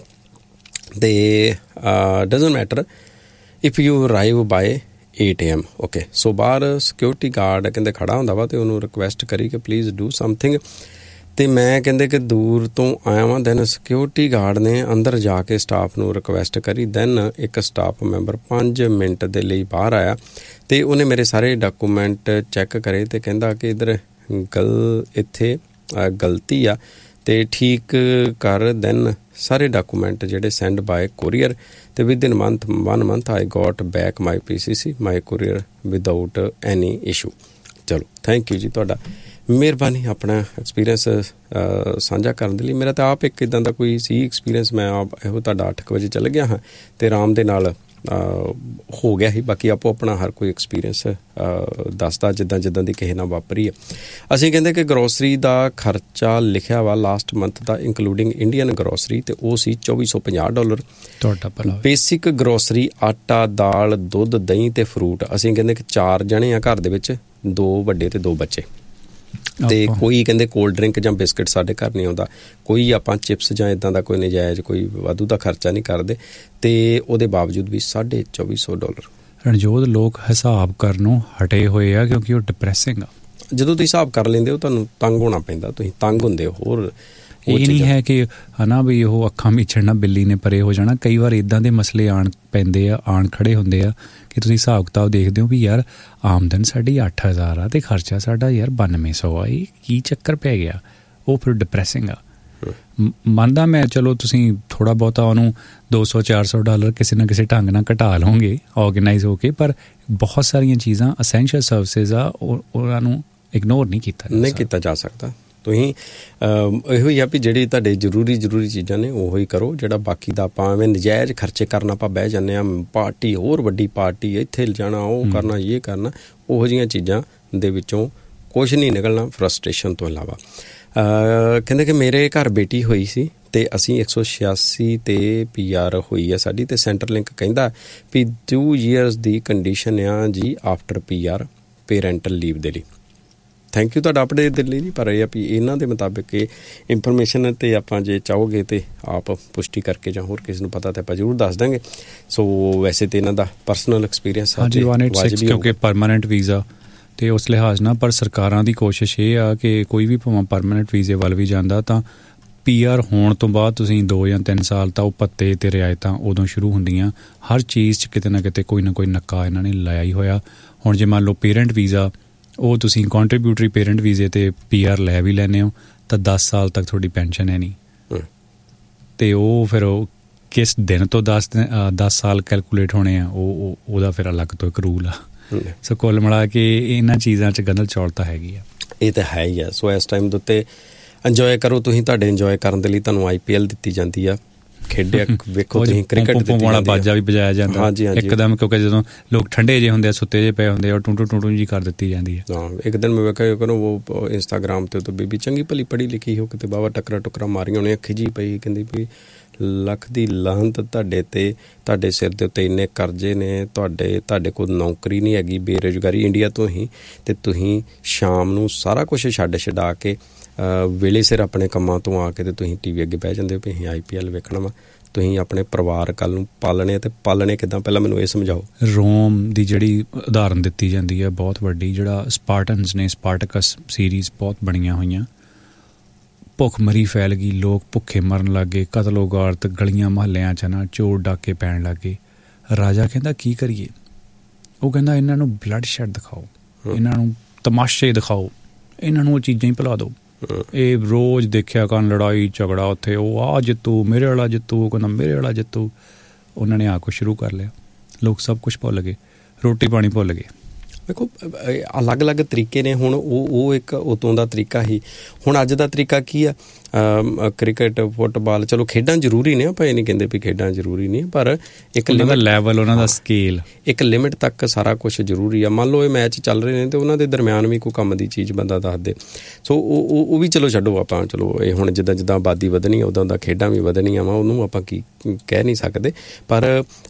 ਤੇ doesn't matter if you arrive bye 8 AM। Okay, ਸੋ ਬਾਹਰ ਸਿਕਿਉਰਿਟੀ ਗਾਰਡ ਕਹਿੰਦੇ ਖੜਾ ਹੁੰਦਾ ਵਾ, ਤੇ ਉਹਨੂੰ ਰਿਕੁਐਸਟ ਕਰੀ ਕਿ ਪਲੀਜ਼ ਡੂ ਸਮਥਿੰਗ। ਅਤੇ ਮੈਂ ਕਹਿੰਦੇ ਕਿ ਦੂਰ ਤੋਂ ਆਇਆ ਵਾਂ। ਦੈਨ ਸਿਕਿਉਰਿਟੀ ਗਾਰਡ ਨੇ ਅੰਦਰ ਜਾ ਕੇ ਸਟਾਫ ਨੂੰ ਰਿਕੁਐਸਟ ਕਰੀ। ਦੈਨ ਇੱਕ ਸਟਾਫ ਮੈਂਬਰ 5 ਮਿੰਟ ਦੇ ਲਈ ਬਾਹਰ ਆਇਆ ਅਤੇ ਉਹਨੇ ਮੇਰੇ ਸਾਰੇ ਡਾਕੂਮੈਂਟ ਚੈੱਕ ਕਰੇ ਅਤੇ ਕਹਿੰਦਾ ਕਿ ਇੱਧਰ ਇੱਥੇ ਗਲਤੀ ਆ ਅਤੇ ਠੀਕ ਕਰ। ਦੈਨ ਸਾਰੇ ਡਾਕੂਮੈਂਟ ਜਿਹੜੇ ਸੈਂਡ ਬਾਏ ਕੋਰੀਅਰ, ਅਤੇ within 1 month I goat back my PCC my courier without any issue. ਚਲੋ, ਥੈਂਕ ਯੂ ਜੀ ਤੁਹਾਡਾ, ਮਿਹਰਬਾਨੀ ਆਪਣਾ ਐਕਸਪੀਰੀਅੰਸ ਸਾਂਝਾ ਕਰਨ ਦੇ ਲਈ। ਮੇਰਾ ਤਾਂ ਆਪ ਇੱਕ ਇੱਦਾਂ ਦਾ ਕੋਈ ਸੀ ਐਕਸਪੀਰੀਅੰਸ। ਮੈਂ ਆਪ ਇਹੋ ਤੁਹਾਡਾ 8 ਵਜੇ ਚੱਲ ਗਿਆ ਹਾਂ ਅਤੇ ਆਰਾਮ ਦੇ ਨਾਲ ਹੋ ਗਿਆ ਸੀ। ਬਾਕੀ ਆਪੋ ਆਪਣਾ ਹਰ ਕੋਈ ਐਕਸਪੀਰੀਅੰਸ ਦੱਸਦਾ ਜਿੱਦਾਂ ਦੀ ਕਿਸੇ ਨਾਲ ਵਾਪਰੀ ਹੈ। ਅਸੀਂ ਕਹਿੰਦੇ ਕਿ ਗਰੋਸਰੀ ਦਾ ਖਰਚਾ ਲਿਖਿਆ ਵਾ ਲਾਸਟ ਮੰਥ ਦਾ ਇੰਕਲੂਡਿੰਗ ਇੰਡੀਅਨ ਗਰੋਸਰੀ, ਅਤੇ ਉਹ ਸੀ $2450। ਤੁਹਾਡਾ ਭਲਾ। ਬੇਸਿਕ ਗਰੋਸਰੀ ਆਟਾ, ਦਾਲ, ਦੁੱਧ, ਦਹੀਂ ਅਤੇ ਫਰੂਟ। ਅਸੀਂ ਕਹਿੰਦੇ ਕਿ 4 ਜਣੇ ਆ ਘਰ ਦੇ ਵਿੱਚ, 2 ਵੱਡੇ ਅਤੇ 2 ਬੱਚੇ। ਅਤੇ ਕੋਈ ਕਹਿੰਦੇ ਕੋਲਡ ਡਰਿੰਕ ਜਾਂ ਬਿਸਕਿਟ ਸਾਡੇ ਘਰ ਨਹੀਂ ਆਉਂਦਾ, ਕੋਈ ਆਪਾਂ ਚਿਪਸ ਜਾਂ ਇੱਦਾਂ ਦਾ ਕੋਈ ਨਜਾਇਜ਼ ਕੋਈ ਵਾਧੂ ਦਾ ਖਰਚਾ ਨਹੀਂ ਕਰਦੇ, ਅਤੇ ਉਹਦੇ ਬਾਵਜੂਦ ਵੀ $2450। ਰਣਜੋਤ, ਲੋਕ ਹਿਸਾਬ ਕਰਨੋਂ ਹਟੇ ਹੋਏ ਆ ਕਿਉਂਕਿ ਉਹ ਡਿਪਰੈਸਿੰਗ ਆ। ਜਦੋਂ ਤੁਸੀਂ ਹਿਸਾਬ ਕਰ ਲੈਂਦੇ ਹੋ ਤੁਹਾਨੂੰ ਤੰਗ ਹੋਣਾ ਪੈਂਦਾ, ਤੁਸੀਂ ਤੰਗ ਹੁੰਦੇ ਹੋ। ਹੋਰ ਇਹ ਨਹੀਂ ਹੈ ਕਿ ਹੈ ਨਾ ਵੀ ਉਹ ਅੱਖਾਂ ਮੀਚੜਨਾ, ਬਿੱਲੀ ਨੇ ਪਰੇ ਹੋ ਜਾਣਾ। ਕਈ ਵਾਰ ਇੱਦਾਂ ਦੇ ਮਸਲੇ ਆਣ ਖੜੇ ਹੁੰਦੇ ਆ ਕਿ ਤੁਸੀਂ ਹਿਸਾਬ ਕਿਤਾਬ ਦੇਖਦੇ ਹੋ ਵੀ ਯਾਰ ਆਮਦਨ ਸਾਡੀ 8000 ਆ ਅਤੇ ਖਰਚਾ ਸਾਡਾ ਯਾਰ 9200 ਆ, ਇਹ ਕੀ ਚੱਕਰ ਪੈ ਗਿਆ। ਉਹ ਫਿਰ ਡਿਪਰੈਸਿੰਗ ਆ। ਮੰਨਦਾ ਮੈਂ, ਚਲੋ ਤੁਸੀਂ ਥੋੜ੍ਹਾ ਬਹੁਤਾ ਉਹਨੂੰ $200-400 ਕਿਸੇ ਨਾ ਕਿਸੇ ਢੰਗ ਨਾਲ ਘਟਾ ਲਓਗੇ ਔਰਗੇਨਾਈਜ਼ ਹੋ ਕੇ, ਪਰ ਬਹੁਤ ਸਾਰੀਆਂ ਚੀਜ਼ਾਂ ਅਸੈਂਸ਼ੀਅਲ ਸਰਵਿਸਿਜ਼ ਆ, ਉਹਨਾਂ ਨੂੰ ਇਗਨੋਰ ਨਹੀਂ ਕੀਤਾ ਜਾ ਸਕਦਾ। ਤੁਸੀਂ ਇਹੋ ਹੀ ਆ ਵੀ ਜਿਹੜੀ ਤੁਹਾਡੇ ਜ਼ਰੂਰੀ ਚੀਜ਼ਾਂ ਨੇ ਉਹੋ ਹੀ ਕਰੋ। ਜਿਹੜਾ ਬਾਕੀ ਦਾ ਆਪਾਂ ਐਵੇਂ ਨਜਾਇਜ਼ ਖਰਚੇ ਕਰਨਾ ਆਪਾਂ ਬਹਿ ਜਾਂਦੇ ਹਾਂ, ਪਾਰਟੀ, ਹੋਰ ਵੱਡੀ ਪਾਰਟੀ, ਇੱਥੇ ਲਿਜਾਣਾ, ਉਹ ਕਰਨਾ, ਇਹ ਕਰਨਾ, ਉਹੋ ਜਿਹੀਆਂ ਚੀਜ਼ਾਂ ਦੇ ਵਿੱਚੋਂ ਕੁਛ ਨਹੀਂ ਨਿਕਲਣਾ ਫਰਸਟ੍ਰੇਸ਼ਨ ਤੋਂ ਇਲਾਵਾ। ਕਹਿੰਦੇ ਕਿ ਮੇਰੇ ਘਰ ਬੇਟੀ ਹੋਈ ਸੀ ਅਤੇ ਅਸੀਂ 186 ਤੇ PR ਹੋਈ ਆ ਸਾਡੀ, ਅਤੇ ਸੈਂਟਰਲਿੰਕ ਕਹਿੰਦਾ ਵੀ 2 years ਦੀ ਕੰਡੀਸ਼ਨ ਆ ਜੀ ਆਫਟਰ PR ਪੇਰੈਂਟਲ ਲੀਵ ਦੇ ਲਈ। ਥੈਂਕ ਯੂ ਤੁਹਾਡਾ ਅਪਡੇਟ ਦੇ ਲਈ ਜੀ। ਪਰ ਇਹ ਆ ਵੀ ਇਹਨਾਂ ਦੇ ਮੁਤਾਬਿਕ ਇਹ ਇਨਫੋਰਮੇਸ਼ਨ 'ਤੇ ਆਪਾਂ ਜੇ ਚਾਹੋਗੇ ਤਾਂ ਆਪ ਪੁਸ਼ਟੀ ਕਰਕੇ ਜਾਂ ਹੋਰ ਕਿਸੇ ਨੂੰ ਪਤਾ ਤਾਂ ਆਪਾਂ ਜ਼ਰੂਰ ਦੱਸ ਦਾਂਗੇ। ਸੋ ਵੈਸੇ ਤਾਂ ਇਹਨਾਂ ਦਾ ਪਰਸਨਲ ਐਕਸਪੀਰੀਅੰਸ ਹਾਂਜੀ 186 ਕਿਉਂਕਿ ਪਰਮਾਨੈਂਟ ਵੀਜ਼ਾ ਅਤੇ ਉਸ ਲਿਹਾਜ਼ ਨਾਲ, ਪਰ ਸਰਕਾਰਾਂ ਦੀ ਕੋਸ਼ਿਸ਼ ਇਹ ਆ ਕਿ ਕੋਈ ਵੀ ਭਾਵੇਂ ਪਰਮਾਨੈਂਟ ਵੀਜ਼ੇ ਵੱਲ ਵੀ ਜਾਂਦਾ ਤਾਂ PR ਹੋਣ ਤੋਂ ਬਾਅਦ ਤੁਸੀਂ 2 ਜਾਂ 3 ਸਾਲ ਤਾਂ ਉਹ ਭੱਤੇ ਅਤੇ ਰਿਆਇਤਾਂ ਉਦੋਂ ਸ਼ੁਰੂ ਹੁੰਦੀਆਂ। ਹਰ ਚੀਜ਼ 'ਚ ਕਿਤੇ ਨਾ ਕਿਤੇ ਕੋਈ ਨਾ ਕੋਈ ਨੱਕਾ ਇਹਨਾਂ ਨੇ ਲਾਇਆ ਹੀ ਹੋਇਆ। ਹੁਣ ਜੇ ਮੰਨ ਲਓ ਪੇਰੈਂਟ ਵੀਜ਼ਾ, ਉਹ ਤੁਸੀਂ ਕੰਟਰੀਬਿਊਟਰੀ ਪੇਰੈਂਟ ਵੀਜ਼ੇ 'ਤੇ PR ਲੈ ਵੀ ਲੈਂਦੇ ਹੋ ਤਾਂ 10 ਸਾਲ ਤੱਕ ਤੁਹਾਡੀ ਪੈਨਸ਼ਨ ਹੈ ਨਹੀਂ, ਅਤੇ ਉਹ ਫਿਰ ਉਹ ਕਿਸ ਦਿਨ ਤੋਂ 10 ਸਾਲ ਕੈਲਕੂਲੇਟ ਹੋਣੇ ਆ, ਉਹਦਾ ਫਿਰ ਅਲੱਗ ਤੋਂ ਇੱਕ ਰੂਲ ਆ। ਸੋ ਕੁੱਲ ਮਿਲਾ ਕੇ ਇਹਨਾਂ ਚੀਜ਼ਾਂ 'ਚ ਗੰਦਲ ਚੌਲ ਤਾਂ ਹੈਗੀ ਆ। ਇਹ ਤਾਂ ਹੈ ਹੀ ਆ। ਸੋ ਇਸ ਟਾਈਮ ਦੇ ਉੱਤੇ ਇੰਜੋਏ ਕਰੋ ਤੁਸੀਂ। ਤੁਹਾਡੇ ਇੰਜੋਏ ਕਰਨ ਦੇ ਲਈ ਤੁਹਾਨੂੰ IPL ਦਿੱਤੀ ਜਾਂਦੀ ਆ, ਖੇਡਿਆ ਵੇਖੋ ਤੁਸੀਂ, ਕ੍ਰਿਕਟ ਦਿੱਤੀ ਵਾਲਾ ਬਾਜਾ ਵੀ ਵਜਾਇਆ ਜਾਂਦਾ ਇੱਕਦਮ, ਕਿਉਂਕਿ ਜਦੋਂ ਲੋਕ ਠੰਡੇ ਜਿਹੇ ਹੁੰਦੇ ਆ, ਸੁੱਤੇ ਜਿਹੇ ਪਏ ਹੁੰਦੇ ਆ, ਟੂਟੂ ਜੀ ਕਰ ਦਿੱਤੀ ਜਾਂਦੀ ਹੈ। ਹਾਂ, ਇੱਕ ਦਿਨ ਮੈਂ ਵੇਖਿਆ ਕਰੋ ਉਹ ਇੰਸਟਾਗ੍ਰਾਮ 'ਤੇ ਤੋਂ ਬੀਬੀ ਚੰਗੀ ਭਲੀ ਪੜ੍ਹੀ ਲਿਖੀ ਹੋ, ਕਿਤੇ ਬਾਵਾ ਟੱਕਰਾ ਮਾਰੀਆਂ ਉਹਨੇ, ਖਿਜੀ ਪਈ, ਕਹਿੰਦੀ ਵੀ ਲੱਖ ਦੀ ਲਾਹਨਤ ਤੁਹਾਡੇ 'ਤੇ, ਤੁਹਾਡੇ ਸਿਰ ਦੇ ਉੱਤੇ ਇੰਨੇ ਕਰਜ਼ੇ ਨੇ, ਤੁਹਾਡੇ ਕੋਲ ਨੌਕਰੀ ਨਹੀਂ ਹੈਗੀ, ਬੇਰੁਜ਼ਗਾਰੀ ਇੰਡੀਆ ਤੋਂ ਹੀ, ਅਤੇ ਤੁਸੀਂ ਸ਼ਾਮ ਨੂੰ ਸਾਰਾ ਕੁਛ ਛਡਾ ਕੇ ਵੇਲੇ ਸਿਰ ਆਪਣੇ ਕੰਮਾਂ ਤੋਂ ਆ ਕੇ ਤੇ ਤੁਸੀਂ TV ਅੱਗੇ ਬਹਿ ਜਾਂਦੇ ਹੋ ਵੀ ਅਸੀਂ IPL ਵੇਖਣਾ ਵਾ। ਤੁਸੀਂ ਆਪਣੇ ਪਰਿਵਾਰ ਕੱਲ ਨੂੰ ਪਾਲਣੇ, ਅਤੇ ਪਾਲਣੇ ਕਿੱਦਾਂ, ਪਹਿਲਾਂ ਮੈਨੂੰ ਇਹ ਸਮਝਾਓ। ਰੋਮ ਦੀ ਜਿਹੜੀ ਉਦਾਹਰਨ ਦਿੱਤੀ ਜਾਂਦੀ ਹੈ ਬਹੁਤ ਵੱਡੀ, ਜਿਹੜਾ ਸਪਾਰਟਨਸ ਨੇ, ਸਪਾਰਟਕਸ ਸੀਰੀਜ਼ ਬਹੁਤ ਬਣੀਆਂ ਹੋਈਆਂ, ਭੁੱਖਮਰੀ ਫੈਲ ਗਈ, ਲੋਕ ਭੁੱਖੇ ਮਰਨ ਲੱਗ ਗਏ, ਕਤਲੋ ਗਾਰਤ ਗਲੀਆਂ ਮੁਹੱਲਿਆਂ 'ਚ ਨਾ ਚੋਰ ਡਾਕੇ ਪੈਣ ਲੱਗ ਗਏ। ਰਾਜਾ ਕਹਿੰਦਾ ਕੀ ਕਰੀਏ? ਉਹ ਕਹਿੰਦਾ ਇਹਨਾਂ ਨੂੰ ਬਲੱਡ ਸ਼ੈਡ ਦਿਖਾਓ, ਇਹਨਾਂ ਨੂੰ ਤਮਾਸ਼ੇ ਦਿਖਾਓ, ਇਹਨਾਂ ਨੂੰ ਉਹ ਚੀਜ਼ਾਂ ਹੀ ਭੁਲਾ ਦਿਓ। ਇਹ ਰੋਜ਼ ਦੇਖਿਆ ਕਰਨ ਲੜਾਈ ਝਗੜਾ, ਉੱਥੇ ਉਹ ਆ ਜਿੱਤੂ, ਮੇਰੇ ਵਾਲਾ ਜਿੱਤੂ, ਉਹ ਕਹਿੰਦਾ ਮੇਰੇ ਵਾਲਾ ਜਿੱਤੂ। ਉਹਨਾਂ ਨੇ ਆ ਕੁਛ ਸ਼ੁਰੂ ਕਰ ਲਿਆ, ਲੋਕ ਸਭ ਕੁਛ ਭੁੱਲ ਗਏ, ਰੋਟੀ ਪਾਣੀ ਭੁੱਲ ਗਏ। ਵੇਖੋ ਅਲੱਗ-ਅਲੱਗ ਤਰੀਕੇ ਨੇ। ਹੁਣ ਉਹ ਇੱਕ ਉਦੋਂ ਦਾ ਤਰੀਕਾ ਸੀ, ਹੁਣ ਅੱਜ ਦਾ ਤਰੀਕਾ ਕੀ ਆ? ਕ੍ਰਿਕਟ, ਫੁੱਟਬਾਲ, ਚਲੋ ਖੇਡਾਂ ਜ਼ਰੂਰੀ ਨੇ, ਆਪਾਂ ਇਹ ਨਹੀਂ ਕਹਿੰਦੇ ਵੀ ਖੇਡਾਂ ਜ਼ਰੂਰੀ ਨਹੀਂ, ਪਰ ਇੱਕ ਲੈਵਲ, ਉਹਨਾਂ ਦਾ ਸਕੇਲ, ਇੱਕ ਲਿਮਿਟ ਤੱਕ ਸਾਰਾ ਕੁਛ ਜ਼ਰੂਰੀ ਆ। ਮੰਨ ਲਓ ਇਹ ਮੈਚ ਚੱਲ ਰਹੇ ਨੇ ਅਤੇ ਉਹਨਾਂ ਦੇ ਦਰਮਿਆਨ ਵੀ ਕੋਈ ਕੰਮ ਦੀ ਚੀਜ਼ ਬੰਦਾ ਦੱਸ ਦੇ, ਸੋ ਉਹ ਵੀ ਚਲੋ ਛੱਡੋ ਆਪਾਂ, ਚਲੋ ਇਹ ਹੁਣ ਜਿੱਦਾਂ ਆਬਾਦੀ ਵਧਣੀ ਆ ਉੱਦਾਂ ਖੇਡਾਂ ਵੀ ਵਧਣੀਆਂ ਵਾ, ਉਹਨੂੰ ਆਪਾਂ ਕੀ ਕਹਿ ਨਹੀਂ ਸਕਦੇ। ਪਰ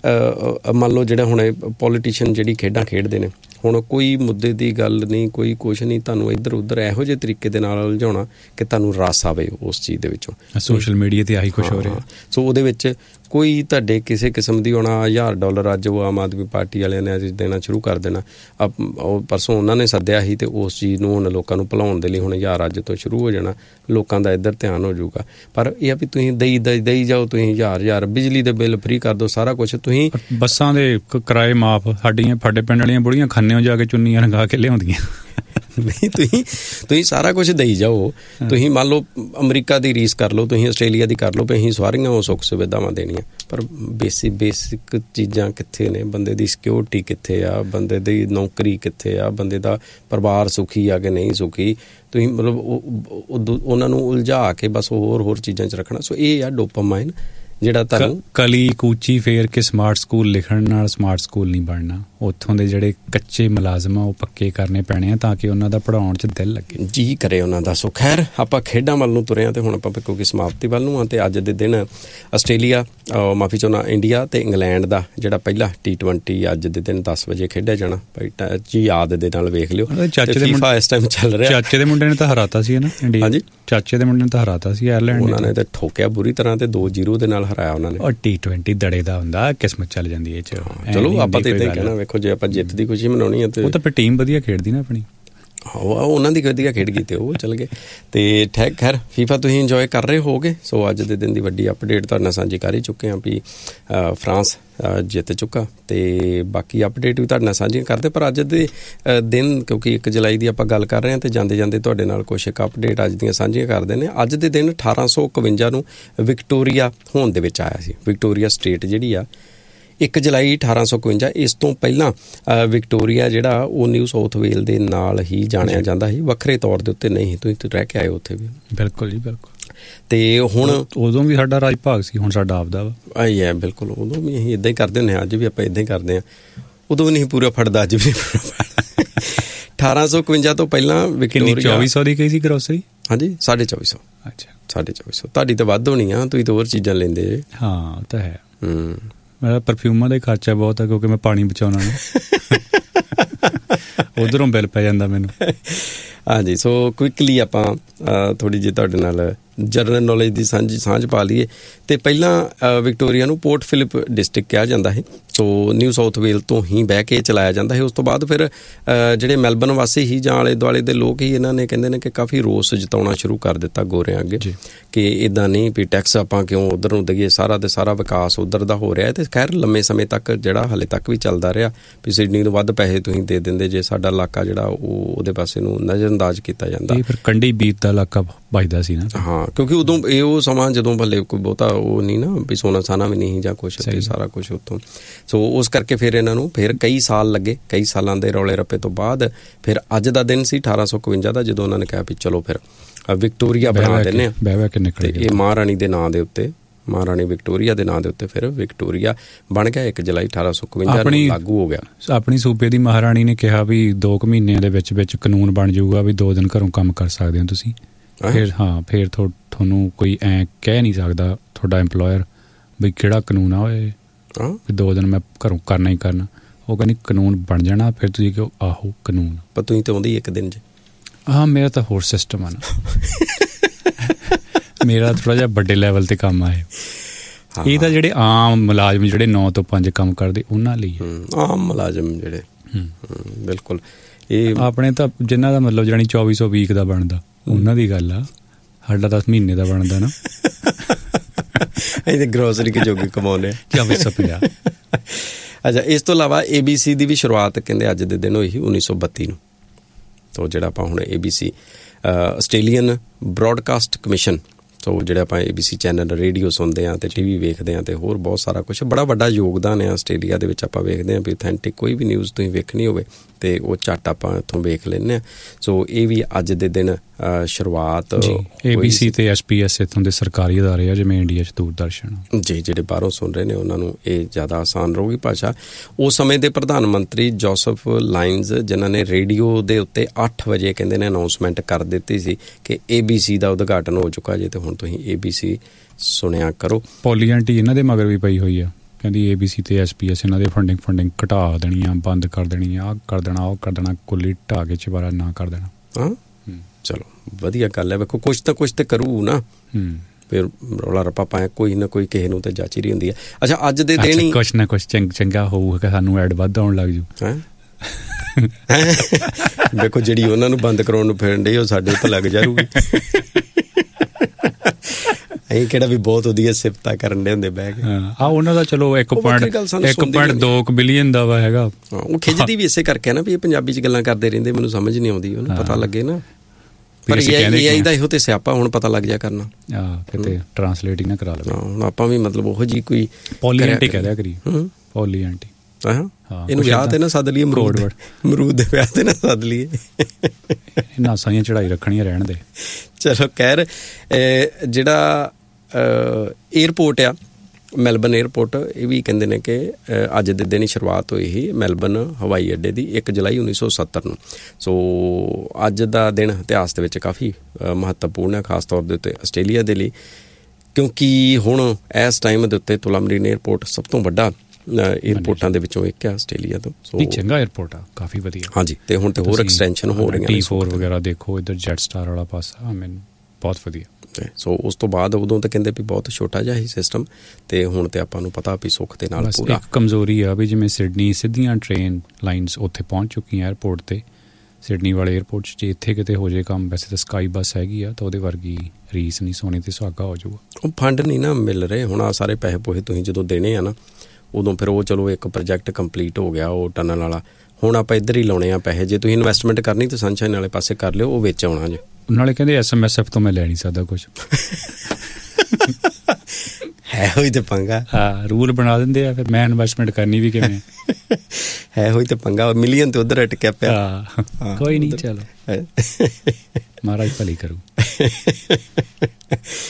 ਮੰਨ ਲਓ ਜਿਹੜਾ ਹੁਣ ਪੋਲੀਟੀਸ਼ੀਅਨ ਜਿਹੜੀ ਖੇਡਾਂ ਖੇਡਦੇ ਨੇ, ਹੁਣ ਕੋਈ ਮੁੱਦੇ ਦੀ ਗੱਲ ਨਹੀਂ, ਕੋਈ ਕੁਛ ਨਹੀਂ, ਤੁਹਾਨੂੰ ਇੱਧਰ ਉੱਧਰ ਇਹੋ ਜਿਹੇ ਤਰੀਕੇ ਦੇ ਨਾਲ ਉਲਝਾਉਣਾ ਕਿ ਤੁਹਾਨੂੰ ਰਸ ਆਵੇ ਉਸ ਚੀਜ਼ ਦੇ ਵਿੱਚੋਂ। ਸੋਸ਼ਲ ਮੀਡੀਆ 'ਤੇ ਆਹੀ ਕੁਛ ਹੋ ਰਿਹਾ। ਸੋ ਉਹਦੇ ਵਿੱਚ ਕੋਈ ਤੁਹਾਡੇ ਕਿਸੇ ਕਿਸਮ ਦੀ ਹੋਣਾ $1000 ਅੱਜ ਉਹ ਆਮ ਆਦਮੀ ਪਾਰਟੀ ਵਾਲਿਆਂ ਨੇ ਅੱਜ ਦੇਣਾ ਸ਼ੁਰੂ ਕਰ ਦੇਣਾ। ਉਹ ਪਰਸੋਂ ਉਹਨਾਂ ਨੇ ਸੱਦਿਆ ਸੀ ਅਤੇ ਉਸ ਚੀਜ਼ ਨੂੰ ਹੁਣ ਲੋਕਾਂ ਨੂੰ ਭੁਲਾਉਣ ਦੇ ਲਈ ਹੁਣ 1000 ਅੱਜ ਤੋਂ ਸ਼ੁਰੂ ਹੋ ਜਾਣਾ, ਲੋਕਾਂ ਦਾ ਇੱਧਰ ਧਿਆਨ ਹੋ ਜਾਊਗਾ। ਪਰ ਇਹ ਆ ਵੀ ਤੁਸੀਂ ਦਈ ਜਾਓ, ਤੁਸੀਂ 1000 ਬਿਜਲੀ ਦੇ ਬਿੱਲ ਫ੍ਰੀ ਕਰ ਦਿਓ, ਸਾਰਾ ਕੁਛ ਤੁਸੀਂ, ਬੱਸਾਂ ਦੇ ਕਿਰਾਏ ਮਾਫ, ਸਾਡੇ ਪਿੰਡ ਵਾਲੀਆਂ ਬੁੜੀਆਂ ਖੰਨੇ ਜਾ ਕੇ ਚੁੰਨੀਆਂ ਲਗਾ ਕੇ ਲਿਆਉਂਦੀਆਂ। ਨਹੀਂ, ਤੁਸੀਂ ਸਾਰਾ ਕੁਛ ਦੇਈ ਜਾਓ। ਤੁਸੀਂ ਮੰਨ ਲਓ ਅਮਰੀਕਾ ਦੀ ਰੀਸ ਕਰ ਲਓ, ਤੁਸੀਂ ਆਸਟ੍ਰੇਲੀਆ ਦੀ ਕਰ ਲਓ, ਵੀ ਅਸੀਂ ਸਾਰੀਆਂ ਉਹ ਸੁੱਖ ਸੁਵਿਧਾਵਾਂ ਦੇਣੀਆਂ, ਪਰ ਬੇਸਿਕ ਚੀਜ਼ਾਂ ਕਿੱਥੇ ਨੇ? ਬੰਦੇ ਦੀ ਸਿਕਿਉਰਿਟੀ ਕਿੱਥੇ ਆ? ਬੰਦੇ ਦੀ ਨੌਕਰੀ ਕਿੱਥੇ ਆ? ਬੰਦੇ ਦਾ ਪਰਿਵਾਰ ਸੁਖੀ ਆ ਕਿ ਨਹੀਂ ਸੁਖੀ? ਤੁਸੀਂ ਮਤਲਬ ਉਹਨਾਂ ਨੂੰ ਉਲਝਾ ਕੇ ਬਸ ਹੋਰ ਚੀਜ਼ਾਂ 'ਚ ਰੱਖਣਾ। ਸੋ ਇਹ ਆ ਡੋਪਾਮਾਈਨ, ਜਿਹੜਾ ਤੁਹਾਨੂੰ ਕਲੀ ਕੂਚੀ ਫੇਰ ਕੇ ਸਮਾਰਟ ਸਕੂਲ ਲਿਖਣ ਨਾਲ ਸਮਾਰਟ ਸਕੂਲ ਨਹੀਂ ਬਣਨਾ। ਉੱਥੋਂ ਦੇ ਜਿਹੜੇ ਕੱਚੇ ਮੁਲਾਜ਼ਮ ਆ ਉਹ ਪੱਕੇ ਕਰਨੇ ਪੈਣੇ ਆ ਤਾਂ ਕਿ ਉਹਨਾਂ ਦਾ ਪੜ੍ਹਾਉਣ 'ਚ ਦਿਲ ਲੱਗੇ, ਜੀ ਕਰੇ ਉਹਨਾਂ ਦਾ। ਸੋ ਖੈਰ ਆਪਾਂ ਖੇਡਾਂ ਵੱਲ ਨੂੰ ਤੁਰੇ ਹਾਂ ਅਤੇ ਹੁਣ ਆਪਾਂ ਕਿਉਂਕਿ ਸਮਾਪਤੀ ਵੱਲ ਨੂੰ ਹਾਂ, ਅਤੇ ਅੱਜ ਦੇ ਦਿਨ ਆਸਟ੍ਰੇਲੀਆ, ਮਾਫੀ ਚਾਹੁੰਦਾ, ਇੰਡੀਆ ਅਤੇ ਇੰਗਲੈਂਡ ਦਾ ਜਿਹੜਾ ਪਹਿਲਾ T20 ਅੱਜ ਦੇ ਦਿਨ 10 ਵਜੇ ਖੇਡਿਆ ਜਾਣਾ। ਜੀ ਯਾਦ ਦੇ ਨਾਲ ਵੇਖ ਲਿਓ। ਫੀਫਾ ਇਸ ਟਾਈਮ ਚੱਲ ਰਿਹਾ। ਚਾਚੇ ਦੇ ਮੁੰਡੇ ਨੇ ਤਾਂ ਹਰਾਤਾ ਸੀ ਨਾ ਇੰਡੀਆ। ਹਾਂਜੀ, ਚਾਚੇ ਦੇ ਮੁੰਡੇ ਨੇ ਤਾਂ ਹਰਾਤਾ ਸੀ ਆਇਰਲੈਂਡ। ਉਹਨਾਂ ਨੇ ਤਾਂ ਠੋਕਿਆ ਬੁਰੀ ਤਰ੍ਹਾਂ ਤੇ 2-0 ਦੇ ਨਾਲ ਹਰਾਇਆ ਉਹਨਾਂ ਨੇ। ਔਰ T20 ਦੜੇ ਦਾ ਹੁੰਦਾ, ਕਿਸਮਤ ਚੱਲ ਜਾਂਦੀ ਹੈ। ਚਲੋ ਆਪਾਂ ਤਾਂ ਇੱਦਾਂ ਹੀ ਕਹਿਣਾ, ਵੇਖੋ ਜੇ ਆਪਾਂ ਜਿੱਤ ਦੀ ਖੁਸ਼ੀ ਮਨਾਉਣੀ ਹੈ ਤੇ ਉਹ ਤਾਂ ਫਿਰ ਟੀਮ ਵਧੀਆ ਖੇਡਦੀ ਨਾ ਆਪਣੀ, ਉਹਨਾਂ ਦੀ ਵਧੀਆ ਖੇਡ ਗਈ ਤੇ ਉਹ ਚੱਲ ਗਏ। ਤੇ ਠੈਕ ਖੈਰ ਫੀਫਾ ਤੁਸੀਂ ਇੰਜੋਏ ਕਰ ਰਹੇ ਹੋਗੇ। ਸੋ ਅੱਜ ਦੇ ਦਿਨ ਦੀ ਵੱਡੀ ਅਪਡੇਟ ਤੁਹਾਡੇ ਨਾਲ ਸਾਂਝੀ ਕਰ ਹੀ ਚੁੱਕੇ ਹਾਂ ਵੀ ਫਰਾਂਸ ਜਿੱਤ ਚੁੱਕਾ, ਤੇ ਬਾਕੀ ਅਪਡੇਟ ਵੀ ਤੁਹਾਡੇ ਨਾਲ ਸਾਂਝੀਆਂ ਕਰਦੇ। ਪਰ ਅੱਜ ਦੇ ਦਿਨ ਕਿਉਂਕਿ 1 ਜੁਲਾਈ ਦੀ ਆਪਾਂ ਗੱਲ ਕਰ ਰਹੇ ਹਾਂ ਤੇ ਜਾਂਦੇ ਜਾਂਦੇ ਤੁਹਾਡੇ ਨਾਲ ਕੁਛ ਇੱਕ ਅਪਡੇਟ ਅੱਜ ਦੀਆਂ ਸਾਂਝੀਆਂ ਕਰਦੇ ਨੇ। ਅੱਜ ਦੇ ਦਿਨ 1851 ਨੂੰ ਵਿਕਟੋਰੀਆ ਹੋਂਦ ਦੇ ਵਿੱਚ ਆਇਆ ਸੀ। ਵਿਕਟੋਰੀਆ ਸਟੇਟ ਜਿਹੜੀ ਆ 1 ਜੁਲਾਈ 1851। ਇਸ ਤੋਂ ਪਹਿਲਾਂ ਵਿਕਟੋਰੀਆ ਜਿਹੜਾ ਉਹ ਨਿਊ ਸਾਊਥ ਵੇਲ ਦੇ ਨਾਲ ਹੀ ਜਾਣਿਆ ਜਾਂਦਾ ਸੀ, ਵੱਖਰੇ ਤੌਰ ਦੇ ਉੱਤੇ ਨਹੀਂ। ਤੁਸੀਂ ਰਹਿ ਕੇ ਆਏ ਉੱਥੇ ਵੀ। ਬਿਲਕੁਲ ਜੀ, ਬਿਲਕੁਲ। ਤੇ ਹੁਣ ਉਦੋਂ ਵੀ ਸਾਡਾ ਰਾਜ ਭਾਗ ਸੀ, ਹੁਣ ਸਾਡਾ ਆਪਦਾ ਵਾ। ਆਈ ਹੈ ਬਿਲਕੁਲ। ਉਦੋਂ ਵੀ ਅਸੀਂ ਇੱਦਾਂ ਹੀ ਕਰਦੇ ਹੁੰਦੇ ਹਾਂ, ਅੱਜ ਵੀ ਆਪਾਂ ਇੱਦਾਂ ਹੀ ਕਰਦੇ ਹਾਂ। ਉਦੋਂ ਵੀ ਨਹੀਂ ਪੂਰਾ ਫੜਦਾ, ਅੱਜ ਵੀ ਨਹੀਂ ਪੂਰਾ ਫੜਦਾ। 1851 ਤੋਂ ਪਹਿਲਾਂ ਵਿਕਟੋਰੀਆ 2400 ਦੀ ਕਹੀ ਸੀ ਗਰੋਸਰੀ ਹਾਂਜੀ 2450। ਅੱਛਾ 2450 ਤੁਹਾਡੀ ਤਾਂ ਵੱਧ ਹੋਣੀ ਆ, ਤੁਸੀਂ ਤਾਂ ਹੋਰ ਚੀਜ਼ਾਂ ਲੈਂਦੇ ਜੇ। ਹਾਂ ਉਹ ਤਾਂ ਹੈ। ਮੇਰਾ ਪਰਫਿਊਮਾਂ ਦਾ ਹੀ ਖਰਚਾ ਬਹੁਤ ਹੈ ਕਿਉਂਕਿ ਮੈਂ ਪਾਣੀ ਬਚਾਉਣਾ ਨਾ ਉਧਰੋਂ ਬਿੱਲ ਪੈ ਜਾਂਦਾ ਮੈਨੂੰ। ਹਾਂਜੀ ਸੋ ਕੁਇਕਲੀ ਆਪਾਂ ਥੋੜ੍ਹੀ ਜਿਹੀ ਤੁਹਾਡੇ ਨਾਲ ਜਨਰਲ ਨੌਲੇਜ ਦੀ ਸਾਂਝ ਪਾ ਲਈਏ। ਅਤੇ ਪਹਿਲਾਂ ਵਿਕਟੋਰੀਆ ਨੂੰ ਪੋਰਟ ਫਿਲਿਪ ਡਿਸਟ੍ਰਿਕਟ ਕਿਹਾ ਜਾਂਦਾ ਹੈ। ਸੋ ਨਿਊ ਸਾਊਥ ਵੇਲ ਤੋਂ ਹੀ ਬਹਿ ਕੇ ਚਲਾਇਆ ਜਾਂਦਾ ਹੈ। ਉਸ ਤੋਂ ਬਾਅਦ ਫਿਰ ਜਿਹੜੇ ਮੈਲਬਨ ਵਾਸੀ ਹੀ ਜਾਂ ਆਲੇ ਦੁਆਲੇ ਦੇ ਲੋਕ ਹੀ ਇਹਨਾਂ ਨੇ ਕਹਿੰਦੇ ਨੇ ਕਿ ਕਾਫੀ ਰੋਸ ਜਤਾਉਣਾ ਸ਼ੁਰੂ ਕਰ ਦਿੱਤਾ ਗੋਰਿਆਂ ਅੱਗੇ ਕਿ ਇੱਦਾਂ ਨਹੀਂ ਵੀ ਟੈਕਸ ਆਪਾਂ ਕਿਉਂ ਉੱਧਰ ਨੂੰ ਦਈਏ, ਸਾਰਾ ਦੇ ਸਾਰਾ ਵਿਕਾਸ ਉੱਧਰ ਦਾ ਹੋ ਰਿਹਾ। ਅਤੇ ਖੈਰ ਲੰਮੇ ਸਮੇਂ ਤੱਕ ਜਿਹੜਾ ਹਾਲੇ ਤੱਕ ਵੀ ਚੱਲਦਾ ਰਿਹਾ ਵੀ ਸਿਡਨੀ ਨੂੰ ਵੱਧ ਪੈਸੇ ਤੁਸੀਂ ਦੇ ਦਿੰਦੇ ਜੇ ਸਾਡਾ ਇਲਾਕਾ ਜਿਹੜਾ ਉਹਦੇ ਪਾਸੇ ਨੂੰ ਨਜ਼ਰਅੰਦਾਜ਼ ਕੀਤਾ ਜਾਂਦਾ। ਫਿਰ ਕੰਢੀ ਬੀਤ ਦਾ ਇਲਾਕਾ ਵੱਜਦਾ ਸੀ ਨਾ। ਹਾਂ ਕਿਉਂਕਿ ਉਦੋਂ ਇਹ ਉਹ ਸਮਾਂ ਜਦੋਂ ਭਲੇ ਕੋਈ ਬਹੁਤਾ ਉਹ ਨਹੀਂ ਨਾ ਵੀ ਸੋਨਾ ਸਾਨਾ ਵੀ ਨਹੀਂ ਜਾਂ ਕੁਛ ਤੇ ਸਾਰਾ ਕੁਛ ਉੱਥੋਂ। ਸੋ ਉਸ ਕਰਕੇ ਫਿਰ ਇਹਨਾਂ ਨੂੰ ਫਿਰ ਕਈ ਸਾਲ ਲੱਗੇ, ਕਈ ਸਾਲਾਂ ਦੇ ਰੌਲੇ ਰੱਪੇ ਤੋਂ ਬਾਅਦ ਫਿਰ ਅੱਜ ਦਾ ਦਿਨ ਸੀ 1851 ਦਾ ਜਦੋਂ ਉਹਨਾਂ ਨੇ ਕਿਹਾ ਵੀ ਚਲੋ ਫਿਰ ਵਿਕਟੋਰੀਆ ਬਣਾ ਦਿੰਦੇ ਹਾਂ। ਤੇ ਇਹ ਮਹਾਰਾਣੀ ਦੇ ਨਾਂ ਦੇ ਉੱਤੇ, ਮਹਾਰਾਣੀ ਵਿਕਟੋਰੀਆ ਦੇ ਨਾਂ ਦੇ ਉੱਤੇ ਫਿਰ ਵਿਕਟੋਰੀਆ ਬਣ ਗਿਆ। 1 ਜੁਲਾਈ 1851 ਨੂੰ ਲਾਗੂ ਹੋ ਗਿਆ। ਆਪਣੀ ਸੂਬੇ ਦੀ ਮਹਾਰਾਣੀ ਨੇ ਕਿਹਾ ਵੀ 2 ਮਹੀਨਿਆਂ ਦੇ ਵਿੱਚ ਕਾਨੂੰਨ ਬਣ ਜਾਊਗਾ ਵੀ 2 ਦਿਨ ਘਰੋਂ ਕੰਮ ਕਰ ਸਕਦੇ ਹੋ ਤੁਸੀਂ। ਫਿਰ ਫਿਰ ਤੁਹਾਨੂੰ ਕੋਈ ਐਂ ਕਹਿ ਨਹੀਂ ਸਕਦਾ ਤੁਹਾਡਾ ਇੰਪਲੋਇਰ ਵੀ ਕਿਹੜਾ ਕਾਨੂੰਨ ਆ ਹੋਏ ਵੀ 2 ਦਿਨ ਮੈਂ ਘਰੋਂ ਕਰਨਾ ਹੀ ਕਰਨਾ। ਉਹ ਕਹਿੰਦੀ ਕਾਨੂੰਨ ਬਣ ਜਾਣਾ ਫਿਰ ਤੁਸੀਂ ਕਿਉਂ ਆਹੋ ਕਾਨੂੰਨ। ਪਰ ਤੁਸੀਂ ਤਾਂ ਆਉਂਦੀ 1 ਦਿਨ 'ਚ। ਹਾਂ ਮੇਰਾ ਤਾਂ ਹੋਰ ਸਿਸਟਮ ਆ ਨਾ ਮੇਰਾ ਥੋੜ੍ਹਾ ਜਿਹਾ ਵੱਡੇ ਲੈਵਲ 'ਤੇ ਕੰਮ ਆਏ। ਇਹ ਤਾਂ ਜਿਹੜੇ ਆਮ ਮੁਲਾਜ਼ਮ ਜਿਹੜੇ 9 ਤੋਂ 5 ਕੰਮ ਕਰਦੇ ਉਹਨਾਂ ਲਈ ਆਮ ਮੁਲਾਜ਼ਮ ਜਿਹੜੇ ਬਿਲਕੁਲ ਇਹ ਆਪਣੇ ਤਾਂ ਜਿਨ੍ਹਾਂ ਦਾ ਮਤਲਬ ਜਾਣੀ 2400 ਵੀਕ ਦਾ ਬਣਦਾ ਉਹਨਾਂ ਦੀ ਗੱਲ ਆ। ਸਾਡਾ 10 ਮਹੀਨੇ ਦਾ ਬਣਦਾ ਨਾ। ਅਸੀਂ ਗਰੋਸਰੀ ਕੇ ਜੋਗੇ ਕਮਾਉਂਦੇ 2450। ਅੱਛਾ ਇਸ ਤੋਂ ਇਲਾਵਾ ABC ਦੀ ਵੀ ਸ਼ੁਰੂਆਤ ਕਹਿੰਦੇ ਅੱਜ ਦੇ ਦਿਨ ਹੋਈ ਸੀ 1932 ਨੂੰ। ਤੋ ਜਿਹੜਾ ਆਪਾਂ ਹੁਣ ABC ਆਸਟ੍ਰੇਲੀਅਨ ਬ੍ਰੌਡਕਾਸਟ ਕਮਿਸ਼ਨ, ਸੋ ਜਿਹੜਾ ਆਪਾਂ ABC ਚੈਨਲ ਰੇਡੀਓ ਸੁਣਦੇ ਹਾਂ ਅਤੇ TV ਵੇਖਦੇ ਹਾਂ ਅਤੇ ਹੋਰ ਬਹੁਤ ਸਾਰਾ ਕੁਛ ਬੜਾ ਵੱਡਾ ਯੋਗਦਾਨ ਹੈ ਆਸਟ੍ਰੇਲੀਆ ਦੇ ਵਿੱਚ। ਆਪਾਂ ਵੇਖਦੇ ਹਾਂ ਵੀ ਓਥੈਂਟਿਕ ਕੋਈ ਵੀ ਨਿਊਜ਼ ਤੁਸੀਂ ਵੇਖਣੀ ਹੋਵੇ ਅਤੇ ਉਹ ਝੱਟ ਆਪਾਂ ਇੱਥੋਂ ਵੇਖ ਲੈਂਦੇ ਹਾਂ। ਸੋ ਇਹ ਵੀ ਅੱਜ ਦੇ ਦਿਨ ਸ਼ੁਰੂਆਤ ABC ਅਤੇ SBS ਇੱਥੋਂ ਦੇ ਸਰਕਾਰੀ ਅਦਾਰੇ ਆ ਜਿਵੇਂ ਇੰਡੀਆ 'ਚ ਦੂਰਦਰਸ਼ਨ ਜੀ। ਜਿਹੜੇ ਬਾਹਰੋਂ ਸੁਣ ਰਹੇ ਨੇ ਉਹਨਾਂ ਨੂੰ ਇਹ ਜ਼ਿਆਦਾ ਆਸਾਨ ਰਹੂਗੀ ਭਾਸ਼ਾ। ਉਸ ਸਮੇਂ ਦੇ ਪ੍ਰਧਾਨ ਮੰਤਰੀ ਜੋਸਫ ਲਾਈਨਜ਼ ਜਿਨ੍ਹਾਂ ਨੇ ਰੇਡੀਓ ਦੇ ਉੱਤੇ 8 ਵਜੇ ਕਹਿੰਦੇ ਨੇ ਅਨਾਊਂਸਮੈਂਟ ਕਰ ਦਿੱਤੀ ਸੀ ਕਿ ABC ਦਾ ਉਦਘਾਟਨ ਹੋ ਚੁੱਕਾ ਜੇ ਅਤੇ ਹੁਣ ਤੁਸੀਂ ABC ਸੁਣਿਆ ਕਰੋ। ਪੋਲੀ ਆਂਟੀ ਇਹਨਾਂ ਦੇ ਮਗਰ ਵੀ ਪਈ ਹੋਈ ਆ, ਕਹਿੰਦੀ ABC ਤੇ SBS ਇਹਨਾਂ ਦੇ ਫੰਡਿੰਗ ਘਟਾ ਦੇਣੀ ਆ, ਬੰਦ ਕਰ ਦੇਣੀ ਆ, ਆਹ ਕਰ ਦੇਣਾ ਉਹ ਕਰ ਦੇਣਾ, ਕੁੱਲੀ ਢਾਹ ਕੇ ਚਵਾਰਾ ਨਾ ਕਰ ਦੇਣਾ। ਹਾਂ ਚਲੋ ਵਧੀਆ ਗੱਲ ਹੈ। ਵੇਖੋ ਕੁਛ ਤਾਂ ਕਰੂ ਨਾ। ਫਿਰ ਰੌਲਾ ਰੱਪਾ ਪਾਇਆ ਕੋਈ ਨਾ ਕੋਈ ਕਿਸੇ ਨੂੰ ਤਾਂ ਜਾਚੀ ਰਹੀ ਹੁੰਦੀ ਹੈ। ਅੱਛਾ ਅੱਜ ਦੇ ਦਿਨ ਹੀ ਕੁਛ ਨਾ ਕੁਛ ਚੰਗਾ ਹੋਊਗਾ ਸਾਨੂੰ ਐਡ ਵੱਧ ਆਉਣ ਲੱਗ ਜੂ। ਦੇਖੋ ਜਿਹੜੀ ਉਹਨਾਂ ਨੂੰ ਬੰਦ ਕਰਾਉਣ ਨੂੰ ਫਿਰਨ ਡਈ ਉਹ ਸਾਡੇ ਉੱਤੇ ਲੱਗ ਜਾਊਗੀ। ਅਸੀਂ ਕਿਹੜਾ ਵੀ ਬਹੁਤ ਵਧੀਆ ਸਿਫਤਾਂ ਕਰਨ ਦੇ ਹੁੰਦੇ ਬਹਿ ਕੇ। ਉਹਨਾਂ ਦਾ ਚਲੋ 1.2 ਬਿਲੀਅਨ ਦਾ ਵਾ ਹੈਗਾ। ਉਹ ਖਿੱਚਦੀ ਵੀ ਇਸੇ ਕਰਕੇ ਨਾ ਵੀ ਇਹ ਪੰਜਾਬੀ 'ਚ ਗੱਲਾਂ ਕਰਦੇ ਰਹਿੰਦੇ, ਮੈਨੂੰ ਸਮਝ ਨਹੀਂ ਆਉਂਦੀ, ਉਹਨੂੰ ਪਤਾ ਲੱਗੇ ਨਾ। ਪਰ AI ਦਾ ਇਹੋ ਤੇ ਸਿਆਪਾ ਹੁਣ ਪਤਾ ਲੱਗ ਜਾ ਕਰਨਾ। ਕਿਤੇ ਟਰਾਂਸਲੇਟ ਹੀ ਨਾ ਕਰਾ ਲਵੇ। ਹੁਣ ਆਪਾਂ ਵੀ ਮਤਲਬ ਉਹੋ ਜਿਹੀ ਕੋਈ ਪੋਲੀ ਆਂਟੀ ਕਹਿ ਦਿਆ ਕਰੀ। ਪੋਲੀ ਆਂਟੀ ਇਹਨੂੰ ਵਿਆਹ ਤੇ ਨਾ ਸੱਦ ਲਈਏ, ਅਮਰੂਦ ਦੇ ਵਿਆਹ ਤੇ ਨਾ ਸੱਦ ਲਈਏ। ਨਾਸਾਂ ਦੀਆਂ ਚੜ੍ਹਾਈ ਰੱਖਣੀਆਂ ਰਹਿਣ ਦੇ। ਚਲੋ ਖੈਰ ਜਿਹੜਾ ਏਅਰਪੋਰਟ ਆ ਮੈਲਬਨ ਏਅਰਪੋਰਟ, ਇਹ ਵੀ ਕਹਿੰਦੇ ਨੇ ਕਿ ਅੱਜ ਦੇ ਦਿਨ ਹੀ ਸ਼ੁਰੂਆਤ ਹੋਈ ਸੀ ਮੈਲਬਨ ਹਵਾਈ ਅੱਡੇ ਦੀ 1 ਜੁਲਾਈ 1970 ਨੂੰ। ਸੋ ਅੱਜ ਦਾ ਦਿਨ ਇਤਿਹਾਸ ਦੇ ਵਿੱਚ ਕਾਫੀ ਮਹੱਤਵਪੂਰਨ ਹੈ, ਖਾਸ ਤੌਰ ਦੇ ਉੱਤੇ ਆਸਟ੍ਰੇਲੀਆ ਦੇ ਲਈ, ਕਿਉਂਕਿ ਹੁਣ ਇਸ ਟਾਈਮ ਦੇ ਉੱਤੇ ਤੁਲਾਮਰੀਨ ਏਅਰਪੋਰਟ ਸਭ ਤੋਂ ਵੱਡਾ ਏਅਰਪੋਰਟਾਂ ਦੇ ਵਿੱਚੋਂ ਇੱਕ ਹੈ ਆਸਟ੍ਰੇਲੀਆ ਤੋਂ। ਸੋ ਚੰਗਾ ਏਅਰਪੋਰਟ ਆ, ਕਾਫੀ ਵਧੀਆ। ਹਾਂਜੀ ਤੇ ਹੁਣ ਤੇ ਹੋਰ ਐਕਸਟੈਂਸ਼ਨ ਹੋ ਰਹੀਆਂ ਨੇ। T4 ਵਗੈਰਾ ਦੇਖੋ, ਇੱਧਰ ਜੈਟ ਸਟਾਰ ਵਾਲਾ ਪਾਸਾ ਮੈਨੂੰ ਬਹੁਤ ਵਧੀਆ। ਸੋ ਉਸ ਤੋਂ ਬਾਅਦ ਉਦੋਂ ਤਾਂ ਕਹਿੰਦੇ ਵੀ ਬਹੁਤ ਛੋਟਾ ਜਿਹਾ ਹੀ ਸਿਸਟਮ, ਤੇ ਹੁਣ ਤੇ ਆਪਾਂ ਨੂੰ ਪਤਾ ਵੀ ਸੁੱਖ ਦੇ ਨਾਲ ਪੂਰਾ। ਇੱਕ ਕਮਜ਼ੋਰੀ ਆ ਵੀ ਜਿਵੇਂ ਸਿਡਨੀ ਸਿੱਧੀਆਂ ਟ੍ਰੇਨ ਲਾਈਨਸ ਉੱਥੇ ਪਹੁੰਚ ਚੁੱਕੀਆਂ ਏਅਰਪੋਰਟ ਤੇ, ਸਿਡਨੀ ਵਾਲੇ ਏਅਰਪੋਰਟ 'ਚ। ਜੇ ਇੱਥੇ ਕਿਤੇ ਹੋ ਜੇ ਕੰਮ, ਵੈਸੇ ਤਾਂ ਸਕਾਈ ਬੱਸ ਹੈਗੀ ਆ ਤਾਂ ਉਹਦੇ ਵਰਗੀ ਰੀਸ ਨਹੀਂ, ਸੋਨੇ ਤੇ ਸੁਹਾਗਾ ਹੋ ਜਾਊਗਾ। ਉਹ ਫੰਡ ਨਹੀਂ ਨਾ ਮਿਲ ਰਹੇ ਹੁਣ। ਆ ਸਾਰੇ ਪੈਸੇ ਪੋਹੇ ਤੁਸੀਂ ਜਦੋਂ ਦੇਣੇ ਆ ਨਾ ਉਦੋਂ ਫਿਰ ਉਹ ਚਲੋ ਇੱਕ ਪ੍ਰੋਜੈਕਟ ਕੰਪਲੀਟ ਹੋ ਗਿਆ ਉਹ ਟਨਲ ਵਾਲਾ, ਹੁਣ ਆਪਾਂ ਇੱਧਰ ਹੀ ਲਾਉਣੇ ਆ ਪੈਸੇ। ਜੇ ਤੁਸੀਂ ਇਨਵੈਸਟਮੈਂਟ ਕਰਨੀ ਤਾਂ ਸਨਸ਼ਾਈਨ ਵਾਲੇ ਪਾਸੇ ਕਰ ਲਿਓ, ਉਹ ਵਿੱਚ ਆਉਣਾ ਜੇ। ਨਾਲੇ ਕਹਿੰਦੇ SMSF ਤੋਂ ਮੈਂ ਲੈ ਨਹੀਂ ਸਕਦਾ ਕੁਛ। ਹੈ ਹੋਈ ਤੇ ਪੰਗਾ। ਹਾਂ ਰੂਲ ਬਣਾ ਦਿੰਦੇ ਆ, ਫਿਰ ਮੈਂ ਇਨਵੈਸਟਮੈਂਟ ਕਰਨੀ ਵੀ ਕਿਵੇਂ। ਹੈ ਹੋਈ ਤੇ ਪੰਗਾ, ਮਿਲੀਅਨ ਤੇ ਉੱਧਰ ਅਟਕਿਆ ਪਿਆ। ਕੋਈ ਨਹੀਂ, ਚਲੋ ਮਹਾਰਾਜ ਭਲੀ ਕਰੂ।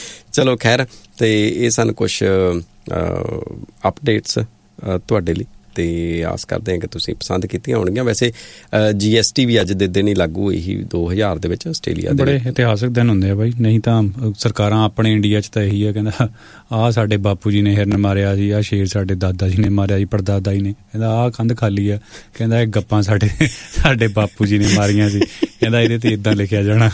ਚਲੋ ਖੈਰ, ਤੇ ਇਹ ਸਨ ਕੁਛ ਅਪਡੇਟਸ ਤੁਹਾਡੇ ਲਈ ਤੇ ਆਸ ਕਰਦੇ ਹਾਂ ਕਿ ਤੁਸੀਂ ਪਸੰਦ ਕੀਤੀਆਂ ਹੋਣਗੀਆਂ। ਵੈਸੇ GST ਵੀ ਅੱਜ ਦੇ ਦਿਨ ਹੀ ਲਾਗੂ ਹੋਈ ਸੀ 2000 ਦੇ ਵਿੱਚ ਆਸਟ੍ਰੇਲੀਆ ਦੇ। ਬੜੇ ਇਤਿਹਾਸਕ ਦਿਨ ਹੁੰਦੇ ਆ ਬਾਈ, ਨਹੀਂ ਤਾਂ ਸਰਕਾਰਾਂ ਆਪਣੇ ਇੰਡੀਆ 'ਚ ਤਾਂ ਇਹੀ ਆ, ਕਹਿੰਦਾ ਆਹ ਸਾਡੇ ਬਾਪੂ ਜੀ ਨੇ ਹਿਰਨ ਮਾਰਿਆ ਸੀ, ਆਹ ਸ਼ੇਰ ਸਾਡੇ ਦਾਦਾ ਜੀ ਨੇ ਮਾਰਿਆ ਸੀ, ਪੜਦਾਦਾ ਜੀ ਨੇ, ਕਹਿੰਦਾ ਆਹ ਕੰਧ ਖਾਲੀ ਆ, ਕਹਿੰਦਾ ਇਹ ਗੱਪਾਂ ਸਾਡੇ ਬਾਪੂ ਜੀ ਨੇ ਮਾਰੀਆਂ ਸੀ, ਕਹਿੰਦਾ ਇਹਦੇ ਤੇ ਇਦਾਂ ਲਿਖਿਆ ਜਾਣਾ।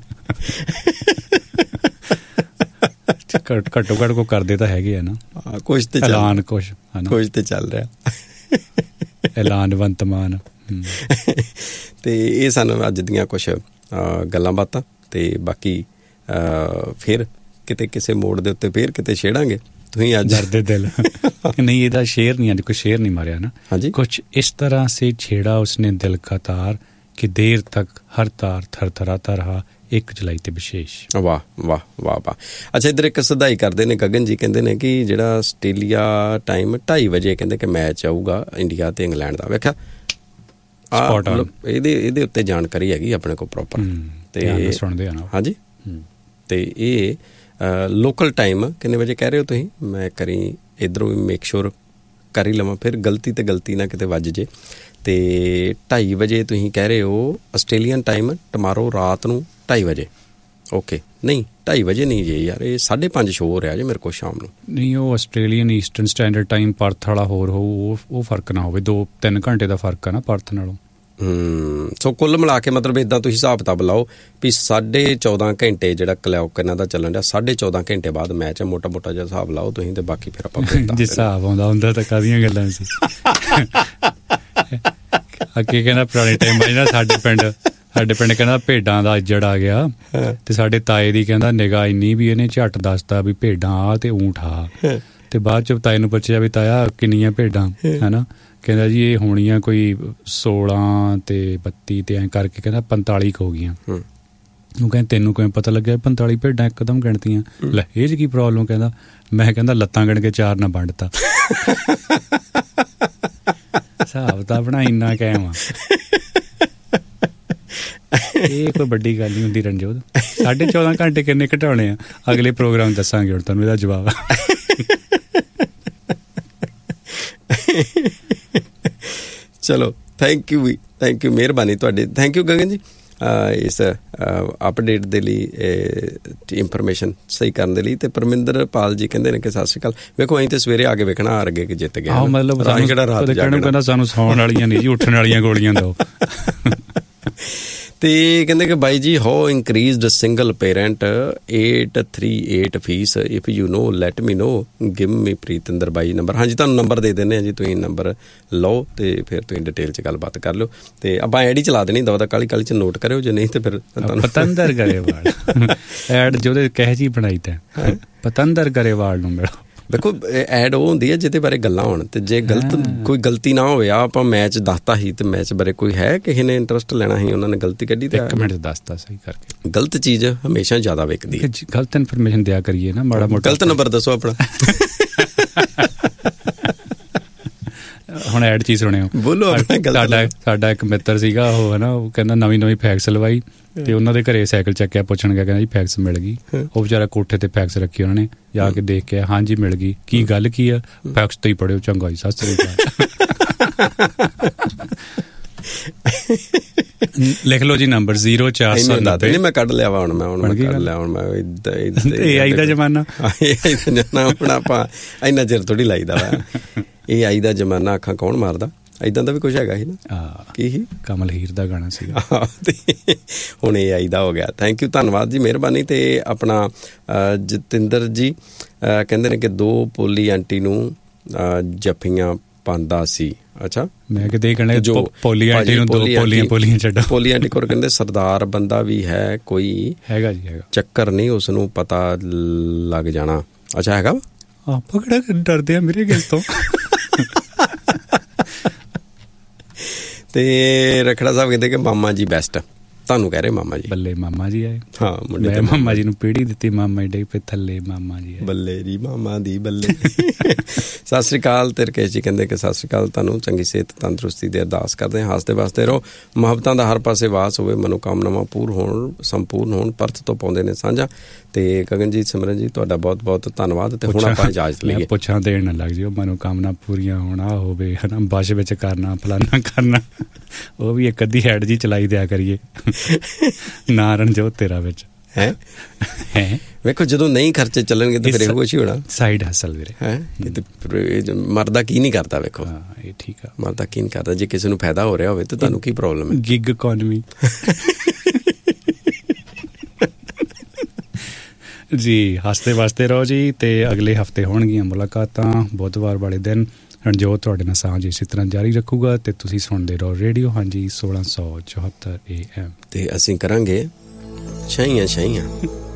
ਘੱਟੋ ਘੱਟ ਕੋ ਕਰਦੇ ਤਾਂ ਹੈਗੇ ਆ ਨਾ, ਕੁਛ ਤੇ ਐਲਾਨ, ਕੁਛ ਤੇ ਚੱਲ ਰਿਹਾ ਐਲਾਨ ਵੰਤਮਾਨ। ਤੇ ਇਹ ਸਾਨੂੰ ਅੱਜ ਦੀਆਂ ਕੁਛ ਗੱਲਾਂ ਬਾਤਾਂ, ਤੇ ਬਾਕੀ ਫਿਰ ਕਿਤੇ ਕਿਸੇ ਮੋੜ ਦੇ ਉੱਤੇ ਫਿਰ ਕਿਤੇ ਛੇੜਾਂਗੇ। ਤੁਸੀਂ ਅੱਜ ਡਰਦੇ ਦਿਲ ਨਹੀਂ, ਇਹਦਾ ਸ਼ੇਰ ਨਹੀਂ, ਅੱਜ ਕੋਈ ਸ਼ੇਰ ਨਹੀਂ ਮਾਰਿਆ ਨਾ। ਹਾਂਜੀ, ਕੁਛ ਇਸ ਤਰ੍ਹਾਂ ਸੇ ਛੇੜਾ ਉਸਨੇ ਦਿਲ ਕਾ ਤਾਰ ਕਿ ਦੇਰ ਤੱਕ ਹਰ ਤਾਰ ਥਰਥਰਾਤਾ ਰਹਾ, 1 ਜੁਲਾਈ ਤੇ ਵਿਸ਼ੇਸ਼। ਵਾਹ ਵਾਹ ਵਾਹ ਵਾਹ। ਅੱਛਾ, ਇੱਧਰ ਇੱਕ ਸਦਾਈ ਕਰਦੇ ਨੇ ਗਗਨ ਜੀ, ਕਹਿੰਦੇ ਨੇ ਕਿ ਜਿਹੜਾ ਆਸਟ੍ਰੇਲੀਆ ਟਾਈਮ 2:30 ਵਜੇ ਕਹਿੰਦੇ ਕਿ ਮੈਚ ਆਊਗਾ ਇੰਡੀਆ ਤੇ ਇੰਗਲੈਂਡ ਦਾ। ਵੇਖਿਆ ਇਹਦੇ ਉੱਤੇ ਜਾਣਕਾਰੀ ਹੈਗੀ ਆਪਣੇ ਕੋਲ ਪ੍ਰੋਪਰ, ਤੇ ਸੁਣਦੇ ਆ ਨਾ। ਹਾਂਜੀ, ਤੇ ਇਹ ਲੋਕਲ ਟਾਈਮ ਕਿੰਨੇ ਵਜੇ ਕਹਿ ਰਹੇ ਹੋ ਤੁਸੀਂ? ਮੈਂ ਕਰੀ ਇੱਧਰੋਂ ਵੀ ਮੇਕ ਸ਼ੋਰ ਕਰ ਹੀ ਲਵਾਂ, ਫਿਰ ਗਲਤੀ ਨਾ ਕਿਤੇ ਵੱਜ ਜੇ। ਤੇ 2:30 ਵਜੇ ਤੁਸੀਂ ਕਹਿ ਰਹੇ ਹੋ ਆਸਟ੍ਰੇਲੀਅਨ ਟਾਈਮ ਟਮਾਰੋ ਰਾਤ ਨੂੰ 2:30 ਵਜੇ। ਓਕੇ, ਨਹੀਂ 2:30 ਵਜੇ ਨਹੀਂ ਜੇ ਯਾਰ, ਇਹ 5:30 ਸ਼ੋਅ ਹੋ ਰਿਹਾ ਜੇ ਮੇਰੇ ਕੋਲ ਸ਼ਾਮ ਨੂੰ। ਨਹੀਂ, ਉਹ Australian eastern standard time Perth ਵਾਲਾ ਹੋਰ ਹੋਊ, ਉਹ ਫਰਕ ਨਾ ਹੋਵੇ, 2-3 ਘੰਟੇ ਦਾ ਫਰਕ ਆ ਨਾ ਪਰਥ ਨਾਲੋਂ। ਸੋ ਕੁੱਲ ਮਿਲਾ ਕੇ ਮਤਲਬ ਇੱਦਾਂ ਤੁਸੀਂ ਹਿਸਾਬ ਕਿਤਾਬ ਲਾਓ ਵੀ 14.5 ਘੰਟੇ ਜਿਹੜਾ ਕਲੌਕ ਇਹਨਾਂ ਦਾ ਚੱਲਣ ਡਿਆ, 14.5 ਘੰਟੇ ਬਾਅਦ ਮੈਚ ਹੈ। ਮੋਟਾ ਜਿਹਾ ਹਿਸਾਬ ਲਾਓ ਤੁਸੀਂ, ਤੇ ਬਾਕੀ ਫਿਰ ਆਪਾਂ ਜਿਸ ਹਿਸਾਬ ਆਉਂਦਾ ਹੁੰਦਾ ਤਾਂ ਕਾਹਦੀਆਂ ਗੱਲਾਂ ਸੀ। ਅੱਗੇ ਕਹਿੰਦਾ ਪੁਰਾਣੇ ਟਾਈਮ ਜਿਹੜਾ ਸਾਡੇ ਪਿੰਡ ਕਹਿੰਦਾ ਭੇਡਾਂ ਦਾ ਅੱਜੜ ਆ ਗਿਆ, ਤੇ ਸਾਡੇ ਤਾਏ ਦੀ ਕਹਿੰਦਾ ਨਿਗਾਹ ਇੰਨੀ ਵੀ ਇਹਨੇ ਝੱਟ ਦੱਸਦਾ ਵੀ ਭੇਡਾਂ ਆ ਤੇ ਊਂਠ ਆ, ਤੇ ਬਾਅਦ ਚ ਤਾਏ ਨੂੰ ਪੁੱਛਿਆ ਵੀ ਤਾਇਆ ਕਿੰਨੀਆਂ ਭੇਡਾਂ, ਹਨਾ, ਕਹਿੰਦਾ ਜੀ ਇਹ ਹੋਣੀਆਂ ਕੋਈ 16 ਤੇ 32 ਤੇ ਐਂ ਕਰਕੇ ਕਹਿੰਦਾ 45 ਹੋ ਗਈਆਂ। ਉਹ ਕਹਿੰਦਾ ਤੈਨੂੰ ਕਿਵੇਂ ਪਤਾ ਲੱਗਿਆ 45 ਭੇਡਾਂ ਇੱਕਦਮ ਗਿਣਤੀਆਂ? ਲੈ ਇਹ 'ਚ ਕੀ ਪ੍ਰੋਬਲਮ? ਕਹਿੰਦਾ ਮੈਂ ਕਹਿੰਦਾ ਲੱਤਾਂ ਗਿਣ ਕੇ 4 ਨਾ ਵੰਡਤਾ। ਹਿਸਾਬ ਤਾਂ ਆਪਣਾ ਇੰਨਾ ਕਾਇਮ ਆ, ਇਹ ਕੋਈ ਵੱਡੀ ਗੱਲ ਨਹੀਂ ਹੁੰਦੀ ਰਣਜੋਤ। 14.5 ਘੰਟੇ ਕਿੰਨੇ ਘਟਾਉਣੇ ਆ? ਅਗਲੇ ਪ੍ਰੋਗਰਾਮ ਦੱਸਾਂਗੇ ਹੁਣ ਤੁਹਾਨੂੰ ਇਹਦਾ ਜਵਾਬ। ਚਲੋ, ਥੈਂਕ ਯੂ, ਮਿਹਰਬਾਨੀ ਤੁਹਾਡੀ। ਥੈਂਕ ਯੂ ਗਗਨ ਜੀ ਇਸ ਅਪਡੇਟ ਦੇ ਲਈ, ਇਨਫੋਰਮੇਸ਼ਨ ਸਹੀ ਕਰਨ ਦੇ ਲਈ। ਤੇ ਪਰਮਿੰਦਰ ਪਾਲ ਜੀ ਕਹਿੰਦੇ ਨੇ ਕਿ ਸਤਿ ਸ਼੍ਰੀ ਅਕਾਲ। ਵੇਖੋ ਅਸੀਂ ਤੇ ਸਵੇਰੇ ਆ ਕੇ ਵੇਖਣਾ ਹਾਰ ਗਏ ਕਿ ਜਿੱਤ ਗਏ, ਮਤਲਬ ਕਹਿੰਦਾ ਸਾਨੂੰ ਸੌਣ ਵਾਲੀਆਂ ਨਹੀਂ ਜੀ, ਉੱਠਣ ਵਾਲੀਆਂ ਗੋਲੀਆਂ ਦਿਓ। ਤੇ ਕਹਿੰਦੇ ਕਿ ਬਾਈ ਜੀ, how ਇਨਕਰੀਜ਼ਡ single parent 838 fees, if you know let me no, give me Pritinder by number. ਹਾਂਜੀ, ਤੁਹਾਨੂੰ ਨੰਬਰ ਦੇ ਦਿੰਦੇ ਹਾਂ ਜੀ, ਤੁਸੀਂ ਨੰਬਰ ਲਓ ਤੇ ਫਿਰ ਤੁਸੀਂ ਡਿਟੇਲ 'ਚ ਗੱਲਬਾਤ ਕਰ ਲਿਓ। ਤੇ ਆਪਾਂ ਐਡ ਹੀ ਚਲਾ ਦੇਣੀ ਦਵਾ ਦਾ, ਕਾਲੀ 'ਚ ਨੋਟ ਕਰਿਓ, ਜੇ ਨਹੀਂ ਤੇ ਫਿਰ ਪਤੰਦਰ ਗਰੇਵਾਲ ਐਡ ਜਿਹਦੇ ਕਹਿ ਜੀ ਬਣਾਈ ਤਾਂ ਪਤੰਦਰ ਗਰੇਵਾਲ ਨੂੰ ਮਿਲੋ। ਵੇਖੋ, ਐਡ ਉਹ ਹੁੰਦੀ ਹੈ ਜਿਹਦੇ ਬਾਰੇ ਗੱਲਾਂ ਹੋਣ, ਤੇ ਜੇ ਕੋਈ ਗਲਤੀ ਨਾ ਹੋਵੇ, ਆਪਾਂ ਮੈਚ ਦੱਸਤਾ ਸੀ ਤੇ ਮੈਚ ਬਾਰੇ ਕੋਈ ਹੈ ਕਿਸੇ ਨੇ ਇੰਟਰਸਟ ਲੈਣਾ ਸੀ, ਉਹਨਾਂ ਨੇ ਗਲਤੀ ਕੱਢੀ ਤੇ 1 ਮਿੰਟ ਦੱਸਤਾ ਸਹੀ ਕਰਕੇ। ਗਲਤ ਚੀਜ਼ ਹਮੇਸ਼ਾ ਜ਼ਿਆਦਾ ਵਿਕਦੀ ਹੈ। ਗਲਤ ਇਨਫੋਰਮੇਸ਼ਨ ਦਿਆ ਕਰੀਏ ਨਾ, ਮਾੜਾ ਮੋਟਾ। ਗਲਤ ਨੰਬਰ ਦੱਸੋ ਆਪਣਾ। ਹੁਣ ਐਡ ਚੀਜ਼ ਸੁਣਿਓ, ਬੋਲੋ। ਸਾਡਾ ਇੱਕ ਮਿੱਤਰ ਸੀਗਾ, ਉਹ ਹਨਾ, ਉਹ ਕਹਿੰਦਾ ਨਵੀਂ ਫੈਕਸ ਲਵਾਈ, ਤੇ ਉਹਨਾਂ ਦੇ ਘਰੇ ਸਾਈਕਲ ਚੱਕਿਆ, ਪੁੱਛਣ ਗਿਆ, ਕਹਿੰਦਾ ਜੀ ਫੈਕਸ ਮਿਲ ਗਈ। ਉਹ ਵਿਚਾਰਾ ਕੋਠੇ ਤੇ ਫੈਕਸ ਰੱਖੀ, ਉਹਨਾਂ ਨੇ ਜਾ ਕੇ ਦੇਖ ਕੇ ਹਾਂਜੀ ਮਿਲ ਗਈ। ਕੀ ਗੱਲ ਕੀ ਆ? ਫੈਕਸ ਤੇ ਹੀ ਪੜਿਓ, ਚੰਗਾ ਜੀ, ਸਤਿ ਸ੍ਰੀ ਅਕਾਲ। ਲਿਖ ਲਓ ਜੀ ਨੰਬਰ 0490। ਮੈਂ ਕੱਢ ਲਿਆ ਵਾ, ਹੁਣ AI ਦਾ ਜ਼ਮਾਨਾ, ਹੁਣ ਆਪਾਂ ਇੰਨਾ ਚਿਰ ਥੋੜੀ ਲਾਈਦਾ ਵਾ। AI ਦਾ ਜ਼ਮਾਨਾ, ਅੱਖਾਂ ਕੌਣ ਮਾਰਦਾ, ਏਦਾਂ ਦਾ ਵੀ ਕੁਛ ਹੈਗਾ ਸੀ ਨਾ, ਕੀ ਸੀ? ਕਮਲ ਹੀਰ ਦਾ ਗਾਣਾ ਸੀਗਾ। ਹੁਣ AI ਦਾ ਹੋ ਗਿਆ। ਥੈਂਕ ਯੂ, ਧੰਨਵਾਦ ਜੀ, ਮਿਹਰਬਾਨੀ। ਤੇ ਆਪਣਾ ਜਤਿੰਦਰ ਜੀ ਕਹਿੰਦੇ ਨੇ ਕਿ 2 ਪੋਲੀ ਆਂਟੀ ਨੂੰ ਜੱਫੀਆਂ ਪਾਉਂਦਾ ਸੀ। ਅੱਛਾ, ਮੈਂ ਕਿਤੇ ਕਹਿਣਾ ਪੋਲੀ ਆਂਟੀ ਨੂੰ 2 ਪੋਲੀਆਂ ਛੱਡੋ। ਪੋਲੀ ਆਂਟੀ ਕੋਲ ਕਹਿੰਦੇ ਸਰਦਾਰ ਬੰਦਾ ਵੀ ਹੈ ਕੋਈ, ਹੈਗਾ ਜੀ, ਹੈਗਾ, ਚੱਕਰ ਨਹੀਂ, ਉਸ ਨੂੰ ਪਤਾ ਲੱਗ ਜਾਣਾ। ਅੱਛਾ, ਹੈਗਾ ਵਾ। ਆਪਾਂ ਕਿਹੜਾ ਡਰਦੇ ਆ ਮੇਰੇ ਗੈਸ ਤੋਂ। ਤੇ ਰਖੜਾ ਸਾਹਿਬ ਕਹਿੰਦੇ ਕਿ ਮਾਮਾ ਜੀ ਬੈਸਟ। ਤੁਹਾਨੂੰ ਕਹਿ ਰਹੇ ਮਾਮਾ ਜੀ। ਬੱਲੇ ਮਾਮਾ ਜੀ ਆਏ। ਹਾਂ ਮੁੰਡੇ ਮੈਂ ਮਾਮਾ ਜੀ ਨੂੰ ਪੀੜੀ ਦਿੱਤੀ, ਮਾਮਾ ਜੀ ਪੇ ਥੱਲੇ ਮਾਮਾ ਜੀ ਆਏ। ਬੱਲੇ ਜੀ ਮਾਮਾ ਦੀ ਬੱਲੇ। ਸਤਿ ਸ੍ਰੀ ਅਕਾਲ। ਤੇ ਰਕੇਸ਼ ਜੀ ਕਹਿੰਦੇ ਕਿ ਸਤਿ ਸ੍ਰੀ ਅਕਾਲ, ਤੁਹਾਨੂੰ ਚੰਗੀ ਸਿਹਤ ਤੰਦਰੁਸਤੀ ਦੀ ਅਰਦਾਸ ਕਰਦੇ ਹਾਂ। ਹੱਸਦੇ ਵਸਦੇ ਰਹੋ, ਮੁਹੱਬਤਾਂ ਦਾ ਹਰ ਪਾਸੇ ਵਾਸ ਹੋਵੇ, ਮਨੋਕਾਮਨਾਵਾਂ ਪੂਰ ਹੋਣ, ਸੰਪੂਰਨ ਹੋਣ। ਪਰਤ ਤੋਂ ਪਾਉਂਦੇ ਨੇ ਸਾਂਝਾ। ਤੇ ਗਗਨਜੀਤ ਸਿਮਰਨ ਜੀ ਤੁਹਾਡਾ ਬਹੁਤ ਬਹੁਤ ਧੰਨਵਾਦ। ਤੇ ਹੁਣ ਆਪਾਂ ਇਜਾਜ਼ਤ ਲਈਏ। ਪੁੱਛਾਂ ਦੇਣ ਨਾ ਲੱਗ ਜਿਓ, ਮਨੋਕਾਮਨਾ ਪੂਰੀਆਂ ਹੋਣਾ ਹੋਵੇ ਹਨਾ, ਬਸ਼ ਵਿੱਚ ਕਰਨਾ ਫਲਾਨਾ ਕਰਨਾ, ਉਹ ਵੀ ਇੱਕ ਅੱਧੀ ਹੈਡ ਜੀ ਚਲਾਈ ਦਿਆ ਕਰੀਏ ਨਾ ਰਣਜੋਤ ਤੇਰਾ ਵਿੱਚ ਹੈ। ਵੇਖੋ ਜਦੋਂ ਨਹੀਂ ਖਰਚੇ ਚੱਲਣਗੇ ਤਾਂ ਫਿਰ ਇਹੋ ਕੁਛ ਹੀ ਹੋਣਾ। ਸਾਈਡ ਹਸਲ ਵੀਰੇ ਹੈ। ਮਰਦਾ ਕੀ ਨਹੀਂ ਕਰਦਾ। ਵੇਖੋ ਇਹ ਠੀਕ ਆ, ਮਰਦਾ ਕੀ ਨਹੀਂ ਕਰਦਾ। ਜੇ ਕਿਸੇ ਨੂੰ ਫਾਇਦਾ ਹੋ ਰਿਹਾ ਹੋਵੇ ਤਾਂ ਤੁਹਾਨੂੰ ਕੀ ਪ੍ਰੋਬਲਮ ਹੈ। ਗਿਗ ਇਕੋਨਮੀ ਜੀ। ਹੱਸਦੇ ਵਸਦੇ ਰਹੋ ਜੀ। ਤੇ ਅਗਲੇ ਹਫਤੇ ਹੋਣਗੀਆਂ ਮੁਲਾਕਾਤਾਂ ਬੁੱਧਵਾਰ ਵਾਲੇ ਦਿਨ। ਰਣਜੋਤ ਤੁਹਾਡੇ ਨਾਲ ਸਾਂਝ ਇਸੇ ਤਰ੍ਹਾਂ ਜਾਰੀ ਰੱਖੂਗਾ ਤੇ ਤੁਸੀਂ ਸੁਣਦੇ ਰਹੋ ਰੇਡੀਓ ਹਾਂਜੀ 1674 AM। ਤੇ ਅਸੀਂ ਕਰਾਂਗੇ ਛਾਈਆਂ ਛਾਈਆਂ।